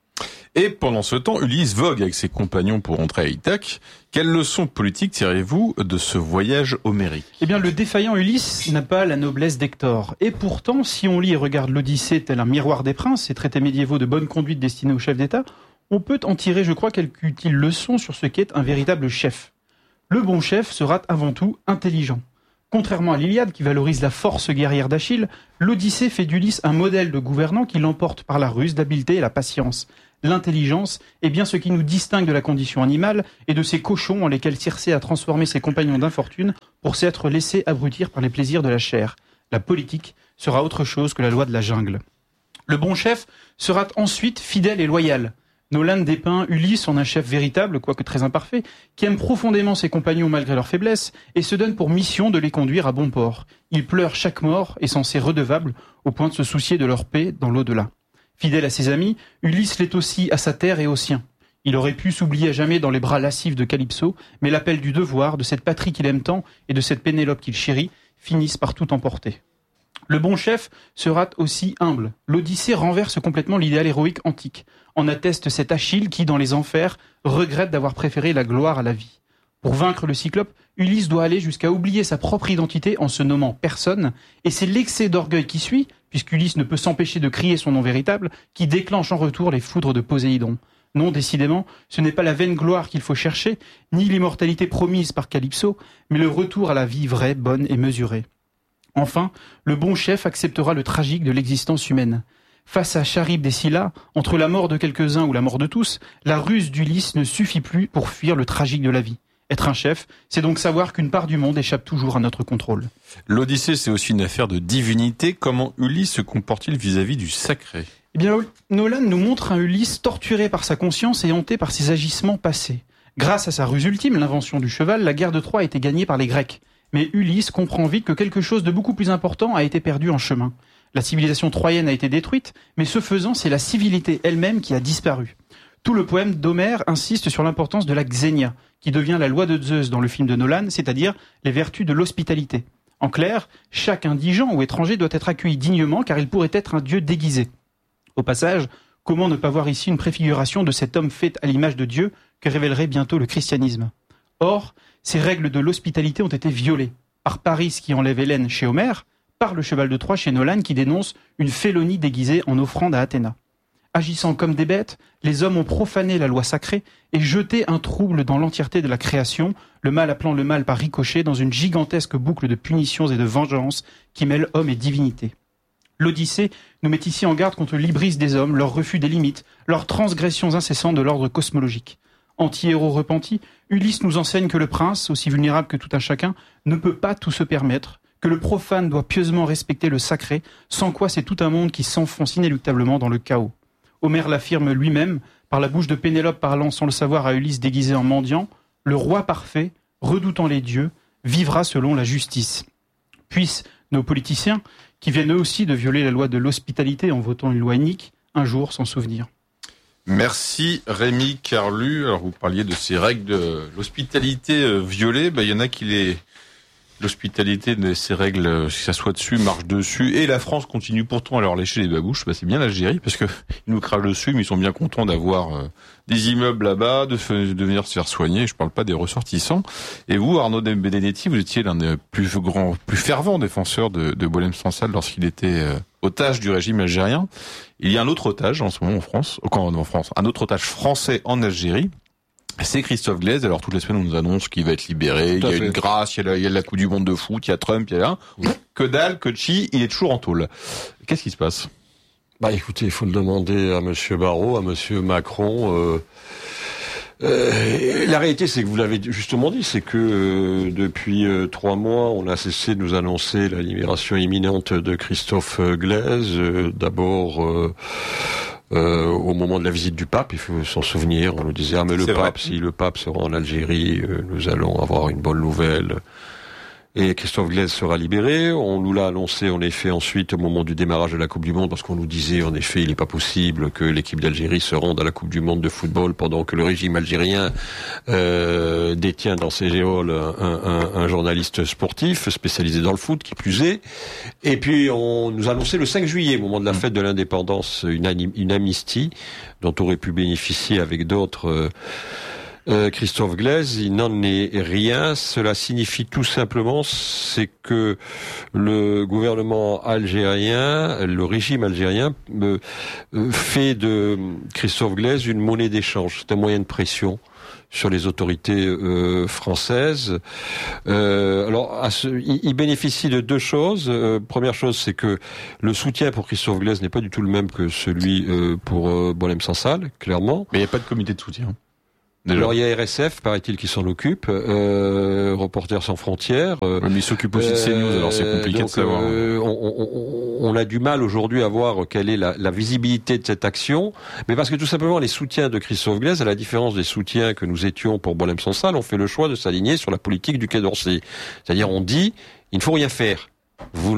Et pendant ce temps, Ulysse vogue avec ses compagnons pour rentrer à Ithaque. Quelle leçon politique tirez-vous de ce voyage homérique ? Eh bien, le défaillant Ulysse n'a pas la noblesse d'Hector. Et pourtant, si on lit et regarde l'Odyssée tel un miroir des princes, ces traités médiévaux de bonne conduite destinés aux chefs d'État, on peut en tirer, je crois, quelques utiles leçons sur ce qu'est un véritable chef. Le bon chef sera avant tout intelligent. Contrairement à l'Iliade, qui valorise la force guerrière d'Achille, l'Odyssée fait d'Ulysse un modèle de gouvernant qui l'emporte par la ruse, l'habileté et la patience. L'intelligence est bien ce qui nous distingue de la condition animale et de ces cochons en lesquels Circé a transformé ses compagnons d'infortune pour s'être laissés abrutir par les plaisirs de la chair. La politique sera autre chose que la loi de la jungle. Le bon chef sera ensuite fidèle et loyal. Nolan dépeint Ulysse en un chef véritable, quoique très imparfait, qui aime profondément ses compagnons malgré leurs faiblesses et se donne pour mission de les conduire à bon port. Il pleure chaque mort et s'en sait redevable au point de se soucier de leur paix dans l'au-delà. Fidèle à ses amis, Ulysse l'est aussi à sa terre et aux siens. Il aurait pu s'oublier à jamais dans les bras lascifs de Calypso, mais l'appel du devoir, de cette patrie qu'il aime tant et de cette Pénélope qu'il chérit, finissent par tout emporter. Le bon chef sera aussi humble. L'Odyssée renverse complètement l'idéal héroïque antique. En atteste cet Achille qui, dans les enfers, regrette d'avoir préféré la gloire à la vie. Pour vaincre le Cyclope, Ulysse doit aller jusqu'à oublier sa propre identité en se nommant personne, et c'est l'excès d'orgueil qui suit, puisqu'Ulysse ne peut s'empêcher de crier son nom véritable, qui déclenche en retour les foudres de Poséidon. Non, décidément, ce n'est pas la vaine gloire qu'il faut chercher, ni l'immortalité promise par Calypso, mais le retour à la vie vraie, bonne et mesurée. Enfin, le bon chef acceptera le tragique de l'existence humaine. Face à Charybde et Scylla, entre la mort de quelques-uns ou la mort de tous, la ruse d'Ulysse ne suffit plus pour fuir le tragique de la vie. Être un chef, c'est donc savoir qu'une part du monde échappe toujours à notre contrôle. L'Odyssée, c'est aussi une affaire de divinité. Comment Ulysse se comporte-t-il vis-à-vis du sacré ? Eh bien, Nolan nous montre un Ulysse torturé par sa conscience et hanté par ses agissements passés. Grâce à sa ruse ultime, l'invention du cheval, la guerre de Troie a été gagnée par les Grecs. Mais Ulysse comprend vite que quelque chose de beaucoup plus important a été perdu en chemin. La civilisation troyenne a été détruite, mais ce faisant, c'est la civilité elle-même qui a disparu. Tout le poème d'Homère insiste sur l'importance de la xénia, qui devient la loi de Zeus dans le film de Nolan, c'est-à-dire les vertus de l'hospitalité. En clair, chaque indigent ou étranger doit être accueilli dignement car il pourrait être un dieu déguisé. Au passage, comment ne pas voir ici une préfiguration de cet homme fait à l'image de Dieu que révélerait bientôt le christianisme ? Or, ces règles de l'hospitalité ont été violées par Paris qui enlève Hélène chez Homère, par le cheval de Troie chez Nolan qui dénonce une félonie déguisée en offrande à Athéna. Agissant comme des bêtes, les hommes ont profané la loi sacrée et jeté un trouble dans l'entièreté de la création, le mal appelant le mal par ricochet dans une gigantesque boucle de punitions et de vengeances qui mêle homme et divinité. L'Odyssée nous met ici en garde contre l'hybris des hommes, leur refus des limites, leurs transgressions incessantes de l'ordre cosmologique. Anti-héros repenti, Ulysse nous enseigne que le prince, aussi vulnérable que tout un chacun, ne peut pas tout se permettre, que le profane doit pieusement respecter le sacré, sans quoi c'est tout un monde qui s'enfonce inéluctablement dans le chaos. Homère l'affirme lui-même, par la bouche de Pénélope parlant sans le savoir à Ulysse déguisé en mendiant, « Le roi parfait, redoutant les dieux, vivra selon la justice. » Puissent nos politiciens, qui viennent eux aussi de violer la loi de l'hospitalité en votant une loi inique, un jour s'en souvenir. Merci Rémi Carlu. Alors vous parliez de ces règles de l'hospitalité euh, violées, ben, il y en a qui les... L'hospitalité de ces règles, si ça soit dessus, marche dessus. Et la France continue pourtant à leur lécher les babouches. Bah, c'est bien l'Algérie, parce que ils nous crachent dessus, mais ils sont bien contents d'avoir euh, des immeubles là-bas, de, de venir se faire soigner. Je parle pas des ressortissants. Et vous, Arnaud Benedetti, vous étiez l'un des plus grands, plus fervents défenseurs de, de Boualem Sansal lorsqu'il était euh, otage du régime algérien. Il y a un autre otage en ce moment en France, quand en France, un autre otage français en Algérie. C'est Christophe Glaise. Alors toutes les semaines on nous annonce qu'il va être libéré, il y a une grâce, il y a, la, il y a la Coupe du Monde de foot, il y a Trump, il y a là. Oui. Que dalle, que chi, il est toujours en tôle. Qu'est-ce qui se passe ? Bah écoutez, il faut le demander à Monsieur Barrot, à Monsieur Macron. Euh, euh, la réalité, c'est que vous l'avez justement dit, c'est que euh, depuis euh, trois mois, on a cessé de nous annoncer la libération imminente de Christophe Glaise. Euh, d'abord. Euh, Euh, au moment de la visite du pape, il faut s'en souvenir, on nous disait, ah mais le c'est pape, vrai. si le pape sera en Algérie, euh, nous allons avoir une bonne nouvelle. Et Christophe Glaise sera libéré. On nous l'a annoncé en effet ensuite au moment du démarrage de la Coupe du Monde, parce qu'on nous disait en effet il n'est pas possible que l'équipe d'Algérie se rende à la Coupe du Monde de football pendant que le régime algérien euh, détient dans ses géoles un, un, un journaliste sportif spécialisé dans le foot, qui plus est. Et puis on nous a annoncé le cinq juillet, au moment de la fête de l'indépendance, une, anim- une amnistie dont aurait pu bénéficier avec d'autres euh, Euh, Christophe Glaise. Il n'en est rien. Cela signifie tout simplement, c'est que le gouvernement algérien, le régime algérien, euh, euh, fait de Christophe Glaise une monnaie d'échange. C'est un moyen de pression sur les autorités euh, françaises. Euh, alors, à ce, il, il bénéficie de deux choses. Euh, première chose, c'est que le soutien pour Christophe Glaise n'est pas du tout le même que celui euh, pour euh, Boualem Sansal, clairement. Mais il n'y a pas de comité de soutien. Déjà. Alors il y a R S F, paraît-il, qui s'en occupe, euh, Reporters sans frontières. Euh, mais il s'occupe aussi de CNews, alors c'est compliqué donc, de savoir. Euh, on, on, on a du mal aujourd'hui à voir quelle est la, la visibilité de cette action, mais parce que tout simplement les soutiens de Christophe Glaise, à la différence des soutiens que nous étions pour Boualem Sansal, on fait le choix de s'aligner sur la politique du Quai d'Orsay. C'est-à-dire on dit, il ne faut rien faire. Vous,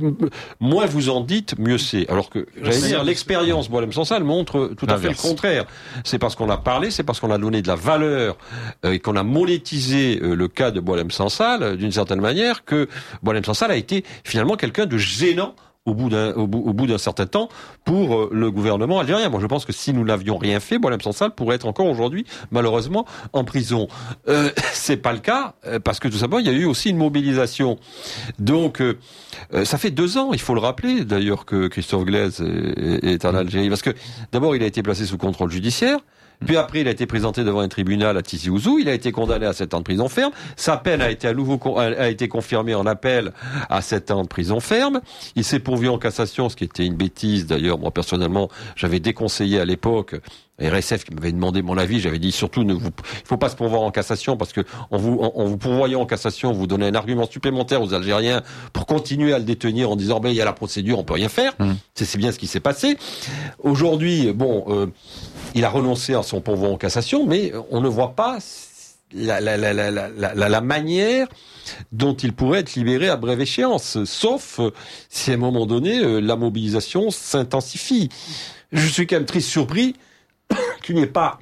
moins vous en dites, mieux c'est. Alors que, j'allais dire, l'expérience Boualem Sansal montre tout à fait le contraire. C'est parce qu'on a parlé, c'est parce qu'on a donné de la valeur euh, et qu'on a monétisé euh, le cas de Boualem Sansal euh, d'une certaine manière que Boualem Sansal a été finalement quelqu'un de gênant au bout d'un au bout, au bout d'un certain temps pour euh, le gouvernement algérien. Moi, je pense que si nous n'avions rien fait, Boualem Sansal pourrait être encore aujourd'hui, malheureusement, en prison. Euh, c'est pas le cas, euh, parce que tout simplement, il y a eu aussi une mobilisation. Donc, euh, euh, ça fait deux ans, il faut le rappeler, d'ailleurs, que Christophe Glaise est, est en Algérie, parce que d'abord, il a été placé sous contrôle judiciaire. Puis après, il a été présenté devant un tribunal à Tizi Ouzou. Il a été condamné à sept ans de prison ferme. Sa peine a été à nouveau a été confirmée en appel à sept ans de prison ferme. Il s'est pourvu en cassation, ce qui était une bêtise. D'ailleurs, moi personnellement, j'avais déconseillé à l'époque. R S F qui m'avait demandé mon avis, j'avais dit surtout ne vous, il faut pas se pourvoir en cassation parce que en vous, en, en vous pourvoyant en cassation, vous donnez un argument supplémentaire aux Algériens pour continuer à le détenir en disant ben il y a la procédure, on peut rien faire. Mmh. C'est, c'est bien ce qui s'est passé. Aujourd'hui, bon. Euh, Il a renoncé à son pourvoi en cassation, mais on ne voit pas la, la, la, la, la, la, la manière dont il pourrait être libéré à brève échéance, sauf si à un moment donné, la mobilisation s'intensifie. Je suis quand même triste surpris qu'il n'y ait pas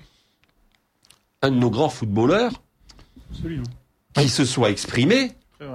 un de nos grands footballeurs Absolument. qui se soit exprimé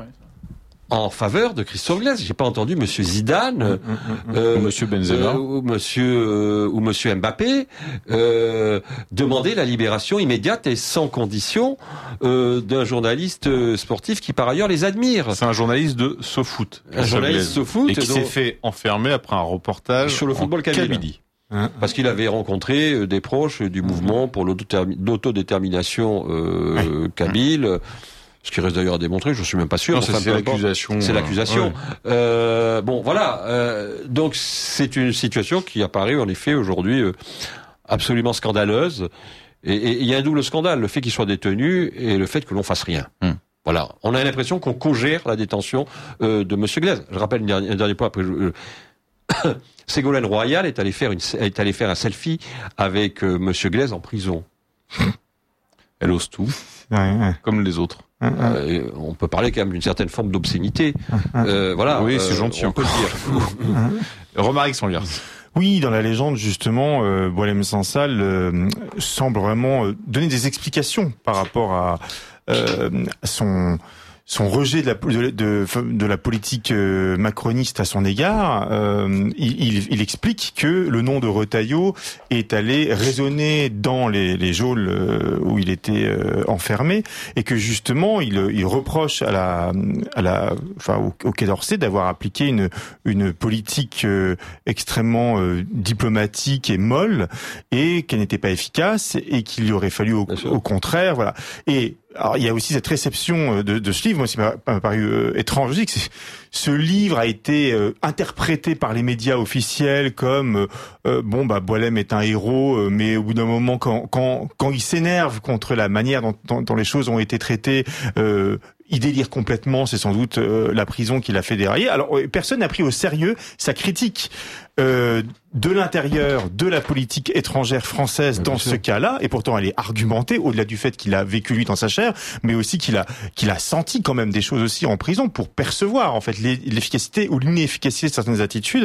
en faveur de Christophe Glaise. J'ai pas entendu Monsieur Zidane, mmh, mmh, euh, ou Monsieur Benzema, euh, ou Monsieur euh, ou Monsieur Mbappé euh, demander la libération immédiate et sans condition euh, d'un journaliste sportif qui par ailleurs les admire. C'est un journaliste de SoFoot, un journaliste SoFoot et qui donc, s'est fait enfermer après un reportage sur le football kabyle. Parce qu'il avait rencontré des proches du mouvement pour l'autodétermination euh, kabyle. Ce qui reste d'ailleurs à démontrer, je suis même pas sûr. Non, c'est, enfin, c'est l'accusation. C'est l'accusation. Ouais. Euh, bon, voilà. Euh, donc c'est une situation qui apparaît en effet aujourd'hui euh, absolument scandaleuse. Et il y a un double scandale, le fait qu'il soit détenu et le fait que l'on fasse rien. Hum. Voilà. On a l'impression qu'on cogère la détention euh, de Monsieur Glaise. Je rappelle un dernier, un dernier point après. Je, euh, Ségolène Royal est allé faire une, est allé faire un selfie avec euh, Monsieur Glaise en prison. Elle ose tout, ouais, ouais. comme les autres. Euh, on peut parler quand même d'une certaine forme d'obscénité. Euh, voilà. Oui, euh, c'est gentil. On peut le dire. Romaric Sanlier. Oui, dans la légende, justement, euh, Boualem Sansal euh, semble vraiment euh, donner des explications par rapport à euh, son son rejet de la de, de, de la politique euh, macroniste à son égard. Euh, il, il, il explique que le nom de Retailleau est allé résonner dans les, les geôles euh, où il était euh, enfermé, et que justement il, il reproche à la à la enfin au, au Quai d'Orsay d'avoir appliqué une une politique euh, extrêmement euh, diplomatique et molle, et qu'elle n'était pas efficace, et qu'il aurait fallu au, au contraire, voilà. Et alors, il y a aussi cette réception de, de ce livre. Moi, ça m'a, m'a paru euh, étrange. Je dis que c'est, ce livre a été euh, interprété par les médias officiels comme euh, bon, bah, Boualem est un héros, euh, mais au bout d'un moment, quand quand quand il s'énerve contre la manière dont, dont, dont les choses ont été traitées, euh, il délire complètement, c'est sans doute euh, la prison qui l'a fait dérailler. Alors personne n'a pris au sérieux sa critique euh, de l'intérieur de la politique étrangère française dans ce cas-là, et pourtant elle est argumentée au-delà du fait qu'il a vécu lui dans sa chair, mais aussi qu'il a qu'il a senti quand même des choses aussi en prison pour percevoir en fait l'efficacité ou l'inefficacité de certaines attitudes,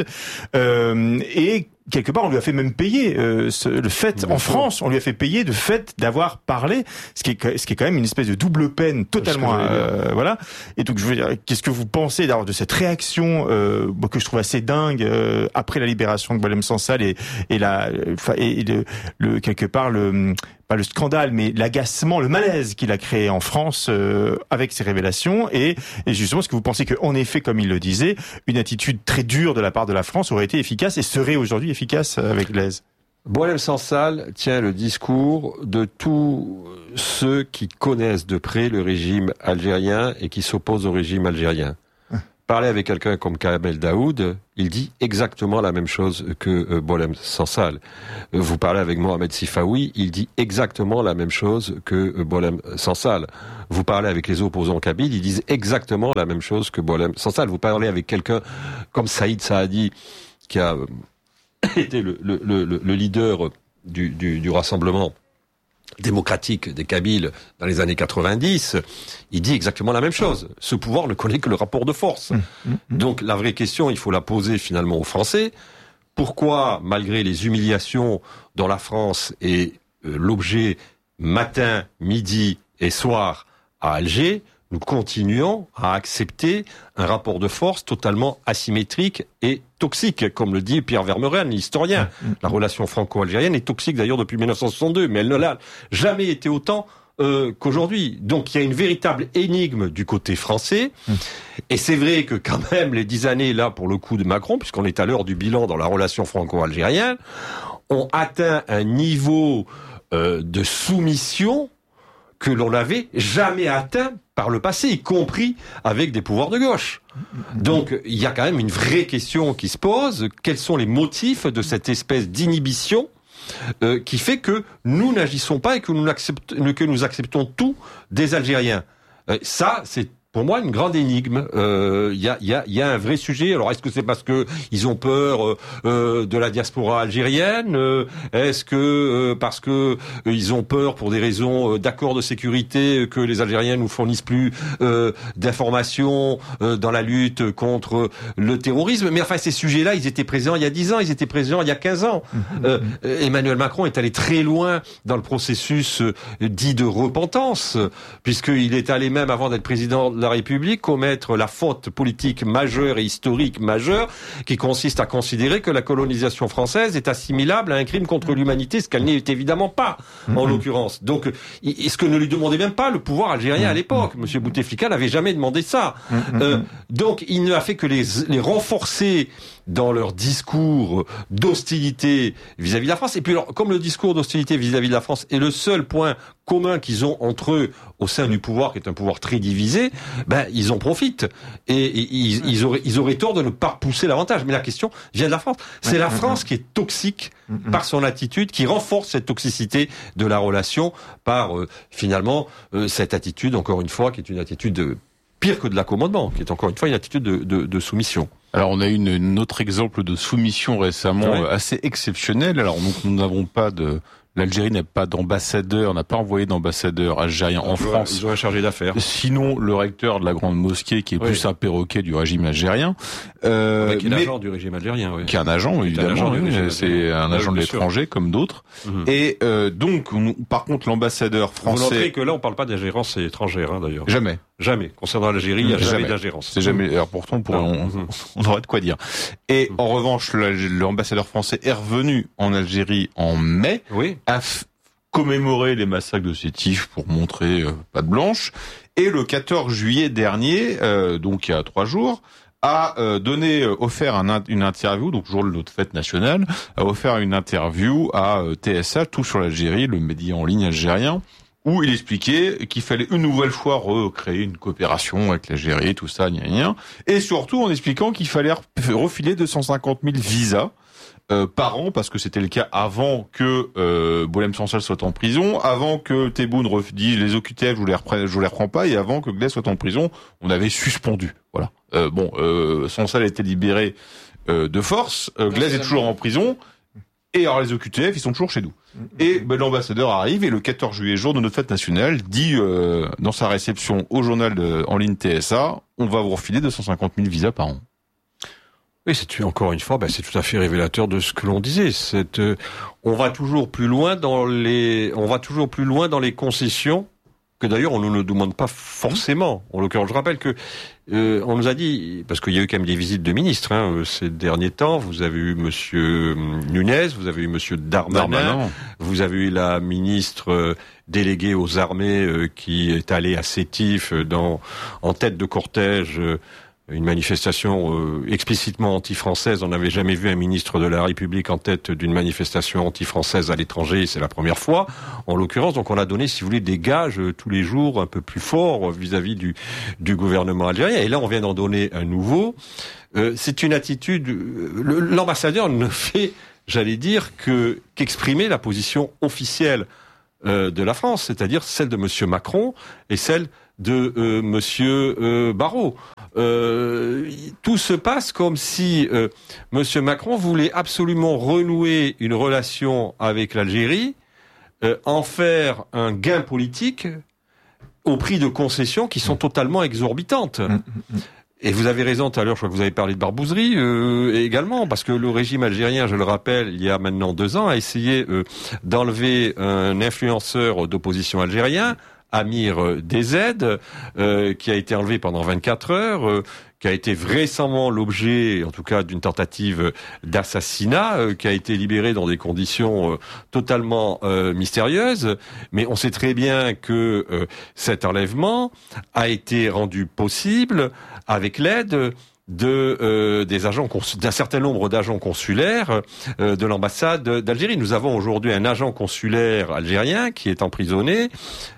euh, et quelque part, on lui a fait même payer euh, ce, le fait en France, on lui a fait payer de fait d'avoir parlé, ce qui est ce qui est quand même une espèce de double peine totalement euh, voilà. Et donc je veux dire, qu'est-ce que vous pensez d'ailleurs de cette réaction euh, que je trouve assez dingue euh, après la libération de Boualem Sansal et et la et le, le quelque part le pas le scandale, mais l'agacement, le malaise qu'il a créé en France euh, avec ces révélations, et, et justement, est-ce que vous pensez qu'en effet, comme il le disait, une attitude très dure de la part de la France aurait été efficace et serait aujourd'hui efficace avec Blaise? Boualem Sansal tient le discours de tous ceux qui connaissent de près le régime algérien et qui s'opposent au régime algérien. Parler avec quelqu'un comme Kamel Daoud, il dit exactement la même chose que euh, Boualem Sansal. Euh, vous parlez avec Mohamed Sifawi, il dit exactement la même chose que euh, Boualem Sansal. Vous parlez avec les opposants kabyles, ils disent exactement la même chose que Boualem Sansal. Vous parlez avec quelqu'un comme Saïd Saadi, qui a euh, été le, le, le, le leader du, du, du rassemblement démocratique des Kabyles dans les années quatre-vingt-dix, il dit exactement la même chose. Ce pouvoir ne connaît que le rapport de force. Mmh, mmh. Donc la vraie question, il faut la poser finalement aux Français. Pourquoi, malgré les humiliations dont la France est euh, l'objet matin, midi et soir à Alger, nous continuons à accepter un rapport de force totalement asymétrique et toxique, comme le dit Pierre Vermeuren, l'historien. La relation franco-algérienne est toxique d'ailleurs depuis mille neuf cent soixante-deux, mais elle ne l'a jamais été autant euh, qu'aujourd'hui. Donc il y a une véritable énigme du côté français, et c'est vrai que quand même les dix années là pour le coup de Macron, puisqu'on est à l'heure du bilan dans la relation franco-algérienne, ont atteint un niveau euh, de soumission que l'on n'avait jamais atteint par le passé, y compris avec des pouvoirs de gauche. Donc, il y a quand même une vraie question qui se pose. Quels sont les motifs de cette espèce d'inhibition euh, qui fait que nous n'agissons pas et que nous, acceptons, que nous acceptons tout des Algériens? euh, Ça, c'est pour moi une grande énigme. Il euh, y, a, y, a, y a un vrai sujet. Alors est-ce que c'est parce que ils ont peur euh, de la diaspora algérienne? euh, Est-ce que euh, parce que euh, ils ont peur pour des raisons euh, d'accords de sécurité que les Algériens nous fournissent plus euh, d'informations euh, dans la lutte contre le terrorisme? Mais enfin, ces sujets-là, ils étaient présents il y a dix ans, ils étaient présents il y a quinze ans. Euh, Emmanuel Macron est allé très loin dans le processus euh, dit de repentance, puisqu'il est allé même avant d'être président de la République commettre la faute politique majeure et historique majeure qui consiste à considérer que la colonisation française est assimilable à un crime contre l'humanité, ce qu'elle n'est évidemment pas, en mmh. l'occurrence. Donc, ce que ne lui demandait même pas le pouvoir algérien à l'époque. Monsieur Bouteflika n'avait jamais demandé ça. Mmh. Euh, donc, il ne a fait que les, les renforcer dans leur discours d'hostilité vis-à-vis de la France. Et puis, alors, comme le discours d'hostilité vis-à-vis de la France est le seul point commun qu'ils ont entre eux au sein du pouvoir, qui est un pouvoir très divisé, ben ils en profitent et, et ils, ils auraient ils auraient tort de ne pas pousser l'avantage. Mais la question vient de la France. C'est la France qui est toxique par son attitude, qui renforce cette toxicité de la relation par euh, finalement euh, cette attitude, encore une fois, qui est une attitude de, pire que de l'accommodement, qui est encore une fois une attitude de, de, de soumission. Alors on a eu une, une autre exemple de soumission récemment ouais. assez exceptionnel. Alors donc nous n'avons pas de L'Algérie n'a pas d'ambassadeur, n'a pas envoyé d'ambassadeur algérien en France. Ils auraient chargé d'affaires. Sinon, le recteur de la grande mosquée, qui est oui. plus un perroquet du régime algérien. Euh, ouais, qui est mais, l'agent du régime algérien, oui. Qui est un agent, évidemment. Un agent c'est un agent de l'étranger, comme d'autres. Mm-hmm. Et euh, donc, on, par contre, l'ambassadeur français... Vous noterez que là, on parle pas d'ingérence étrangère, hein, d'ailleurs. Jamais. Jamais. Concernant l'Algérie, il n'y a jamais, jamais d'ingérence. C'est jamais. Alors pourtant, pour, on, mm-hmm. on aurait de quoi dire. Et mm-hmm. en revanche, l'ambassadeur français est revenu en Algérie en mai. Oui. À commémorer les massacres de Sétif pour montrer euh, patte blanche. Et le quatorze juillet dernier, euh, donc il y a trois jours, a euh, donné, euh, offert un, une interview, donc jour de notre fête nationale, a offert une interview à euh, T S A, tout sur l'Algérie, le média en ligne algérien, où il expliquait qu'il fallait une nouvelle fois recréer une coopération avec l'Algérie, tout ça, gna gna, et surtout en expliquant qu'il fallait refiler deux cent cinquante mille visas euh, par an, parce que c'était le cas avant que euh, Boualem Sansal soit en prison, avant que Tebboune dise les O Q T F, je vous les reprends, je vous les reprends pas, et avant que Glaise soit en prison, on avait suspendu. Voilà. Euh, bon, euh, Sansal a été libéré euh, de force, euh, Glaise est toujours en prison. Et alors les O Q T F, ils sont toujours chez nous. Et ben, l'ambassadeur arrive et le quatorze juillet, jour de notre fête nationale, dit euh, dans sa réception au journal de, en ligne T S A, on va vous refiler deux cent cinquante mille visas par an. Oui, c'est encore une fois, ben, c'est tout à fait révélateur de ce que l'on disait. C'est, euh, on va toujours plus loin dans les, on va toujours plus loin dans les concessions que d'ailleurs on ne nous demande pas forcément. En l'occurrence, je rappelle que euh, on nous a dit, parce qu'il y a eu quand même des visites de ministres hein, ces derniers temps. Vous avez eu Monsieur Nunez, vous avez eu Monsieur Darmanin, Darmanin. Vous avez eu la ministre euh, déléguée aux armées euh, qui est allée à Sétif euh, dans en tête de cortège. Euh, Une manifestation euh, explicitement anti-française. On n'avait jamais vu un ministre de la République en tête d'une manifestation anti-française à l'étranger. C'est la première fois, en l'occurrence. Donc on a donné, si vous voulez, des gages euh, tous les jours un peu plus forts vis-à-vis du, du gouvernement algérien. Et là, on vient d'en donner un nouveau. Euh, c'est une attitude... Le, l'ambassadeur ne fait, j'allais dire, que qu'exprimer la position officielle euh, de la France, c'est-à-dire celle de Monsieur Macron et celle de euh, Monsieur euh, Barrot. Euh, tout se passe comme si euh, Monsieur Macron voulait absolument renouer une relation avec l'Algérie, euh, en faire un gain politique au prix de concessions qui sont totalement exorbitantes. Et vous avez raison tout à l'heure, je crois que vous avez parlé de barbouzerie euh, également, parce que le régime algérien, je le rappelle, il y a maintenant deux ans, a essayé euh, d'enlever un influenceur d'opposition algérien, Amir D Z, euh, qui a été enlevé pendant vingt-quatre heures, euh, qui a été vraisemblablement l'objet, en tout cas, d'une tentative d'assassinat, euh, qui a été libéré dans des conditions euh, totalement euh, mystérieuses. Mais on sait très bien que euh, cet enlèvement a été rendu possible avec l'aide de euh, des agents cons- d'un certain nombre d'agents consulaires euh, de l'ambassade d'Algérie. Nous avons aujourd'hui un agent consulaire algérien qui est emprisonné.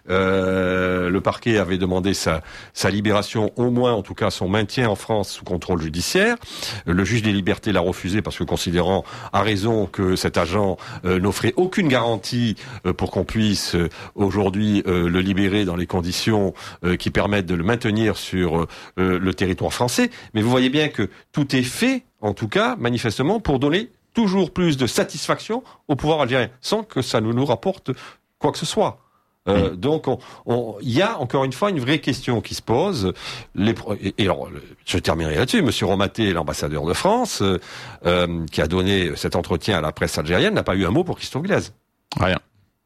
Euh, le parquet avait demandé sa sa libération, au moins en tout cas son maintien en France sous contrôle judiciaire. Le juge des libertés l'a refusé parce que considérant à raison que cet agent euh, n'offrait aucune garantie euh, pour qu'on puisse euh, aujourd'hui euh, le libérer dans les conditions euh, qui permettent de le maintenir sur euh, le territoire français. Mais vous voyez bien que tout est fait, en tout cas, manifestement, pour donner toujours plus de satisfaction au pouvoir algérien, sans que ça ne nous rapporte quoi que ce soit. Euh, donc, on, on, il y a encore une fois une vraie question qui se pose. Les, et, et alors, je terminerai là-dessus. Monsieur Romaté, l'ambassadeur de France, euh, qui a donné cet entretien à la presse algérienne, n'a pas eu un mot pour Christophe Glaise. Rien.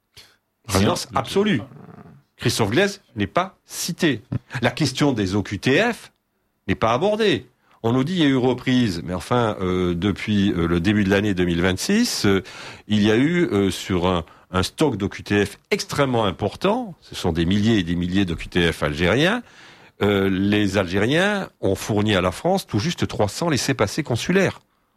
Silence absolu. Christophe Glaise n'est pas cité. La question des O Q T F n'est pas abordée. On nous dit qu'il y a eu reprise, mais enfin, euh, depuis euh, le début de l'année deux mille vingt-six, euh, il y a eu euh, sur un, un stock d'O Q T F extrêmement important, ce sont des milliers et des milliers d'O Q T F algériens, euh, les Algériens ont fourni à la France tout juste trois cents laissez-passer consulaires.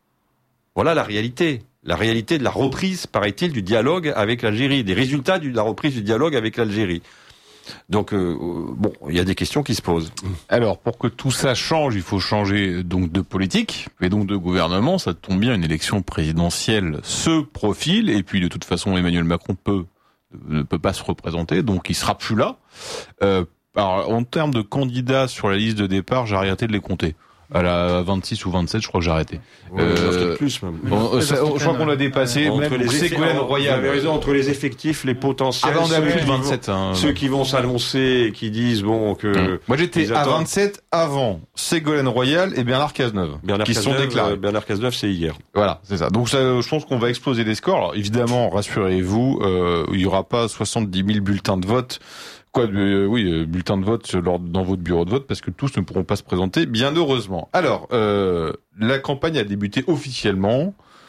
Voilà la réalité. La réalité de la reprise, paraît-il, du dialogue avec l'Algérie, des résultats de la reprise du dialogue avec l'Algérie. Donc euh, bon, il y a des questions qui se posent. Alors pour que tout ça change, il faut changer donc de politique et donc de gouvernement. Ça tombe bien, une élection présidentielle se profile et puis de toute façon Emmanuel Macron peut ne peut pas se représenter, donc il sera plus là. Euh, alors en termes de candidats sur la liste de départ, j'ai arrêté de les compter. À la vingt-six ou vingt-sept, je crois que j'ai arrêté. Ouais, euh, plus même. Bon, ça, je crois qu'on l'a dépassé. Entre même les Ségolène Royal. Vous avez raison, entre les effectifs, les potentiels. Ah ben on a plus de vont, vingt-sept. Hein. Ceux qui vont s'annoncer et qui disent bon que. Hum. Moi j'étais à vingt-sept avant Ségolène Royal et Bernard Cazeneuve. Bernard qui Cazeneuve, sont déclarés. Euh, Bernard Cazeneuve, c'est hier. Voilà, c'est ça. Donc ça, je pense qu'on va exploser les scores. Alors évidemment, rassurez-vous, euh, il y aura pas soixante-dix mille bulletins de vote. Quoi, euh, oui, euh, bulletin de vote lors, dans votre bureau de vote, parce que tous ne pourront pas se présenter, bien heureusement. Alors, euh, la campagne a débuté officiellement.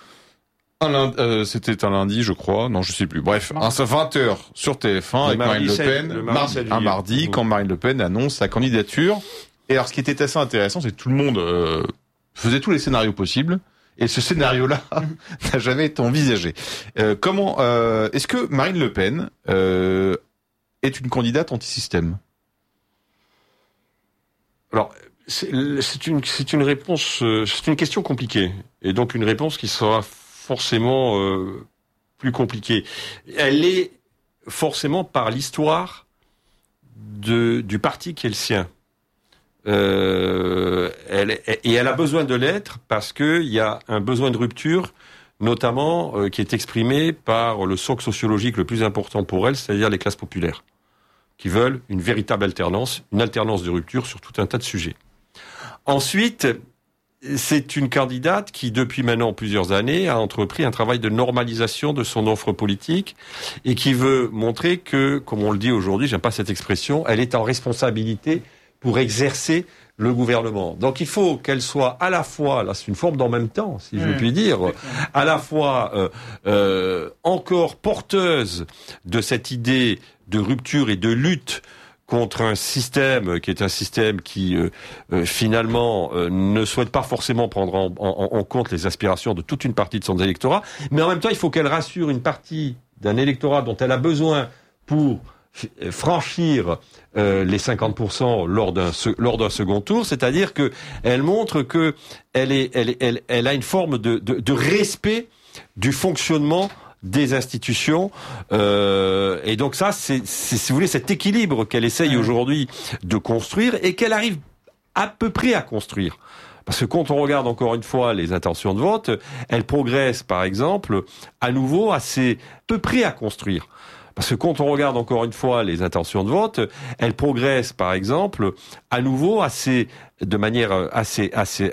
Un lundi, euh, c'était un lundi, je crois. Non, je sais plus. Bref, un vingt heures sur T F un avec Marine Le Pen. Le mardi, mardi, un mardi, quand Marine Le Pen annonce sa candidature. Et alors, ce qui était assez intéressant, c'est que tout le monde euh, faisait tous les scénarios possibles. Et ce scénario-là n'a jamais été envisagé. Euh, comment euh, est-ce que Marine Le Pen euh, est une candidate anti-système? Alors, c'est, c'est une c'est une réponse, c'est une question compliquée, et donc une réponse qui sera forcément euh, plus compliquée. Elle est forcément par l'histoire de, du parti qui est le sien. Euh, elle, et elle a besoin de l'être parce qu'il y a un besoin de rupture, notamment euh, qui est exprimé par le socle sociologique le plus important pour elle, c'est-à-dire les classes populaires, qui veulent une véritable alternance, une alternance de rupture sur tout un tas de sujets. Ensuite, c'est une candidate qui, depuis maintenant plusieurs années, a entrepris un travail de normalisation de son offre politique et qui veut montrer que, comme on le dit aujourd'hui, j'aime pas cette expression, elle est en responsabilité pour exercer le gouvernement. Donc il faut qu'elle soit à la fois, là c'est une forme d'en même temps, si je puis dire, à la fois euh, euh, encore porteuse de cette idée de rupture et de lutte contre un système qui est un système qui euh, euh, finalement euh, ne souhaite pas forcément prendre en, en, en compte les aspirations de toute une partie de son électorat, mais en même temps il faut qu'elle rassure une partie d'un électorat dont elle a besoin pour franchir euh, les cinquante pour cent lors d'un lors d'un second tour, c'est-à-dire que elle montre que elle est elle elle elle a une forme de de, de respect du fonctionnement des institutions euh, et donc ça c'est, c'est si vous voulez cet équilibre qu'elle essaye aujourd'hui de construire et qu'elle arrive à peu près à construire. Parce que quand on regarde encore une fois les intentions de vote, elle progresse par exemple à nouveau assez peu près à construire. Parce que quand on regarde encore une fois les intentions de vote, elles progressent par exemple à nouveau assez, de manière assez assez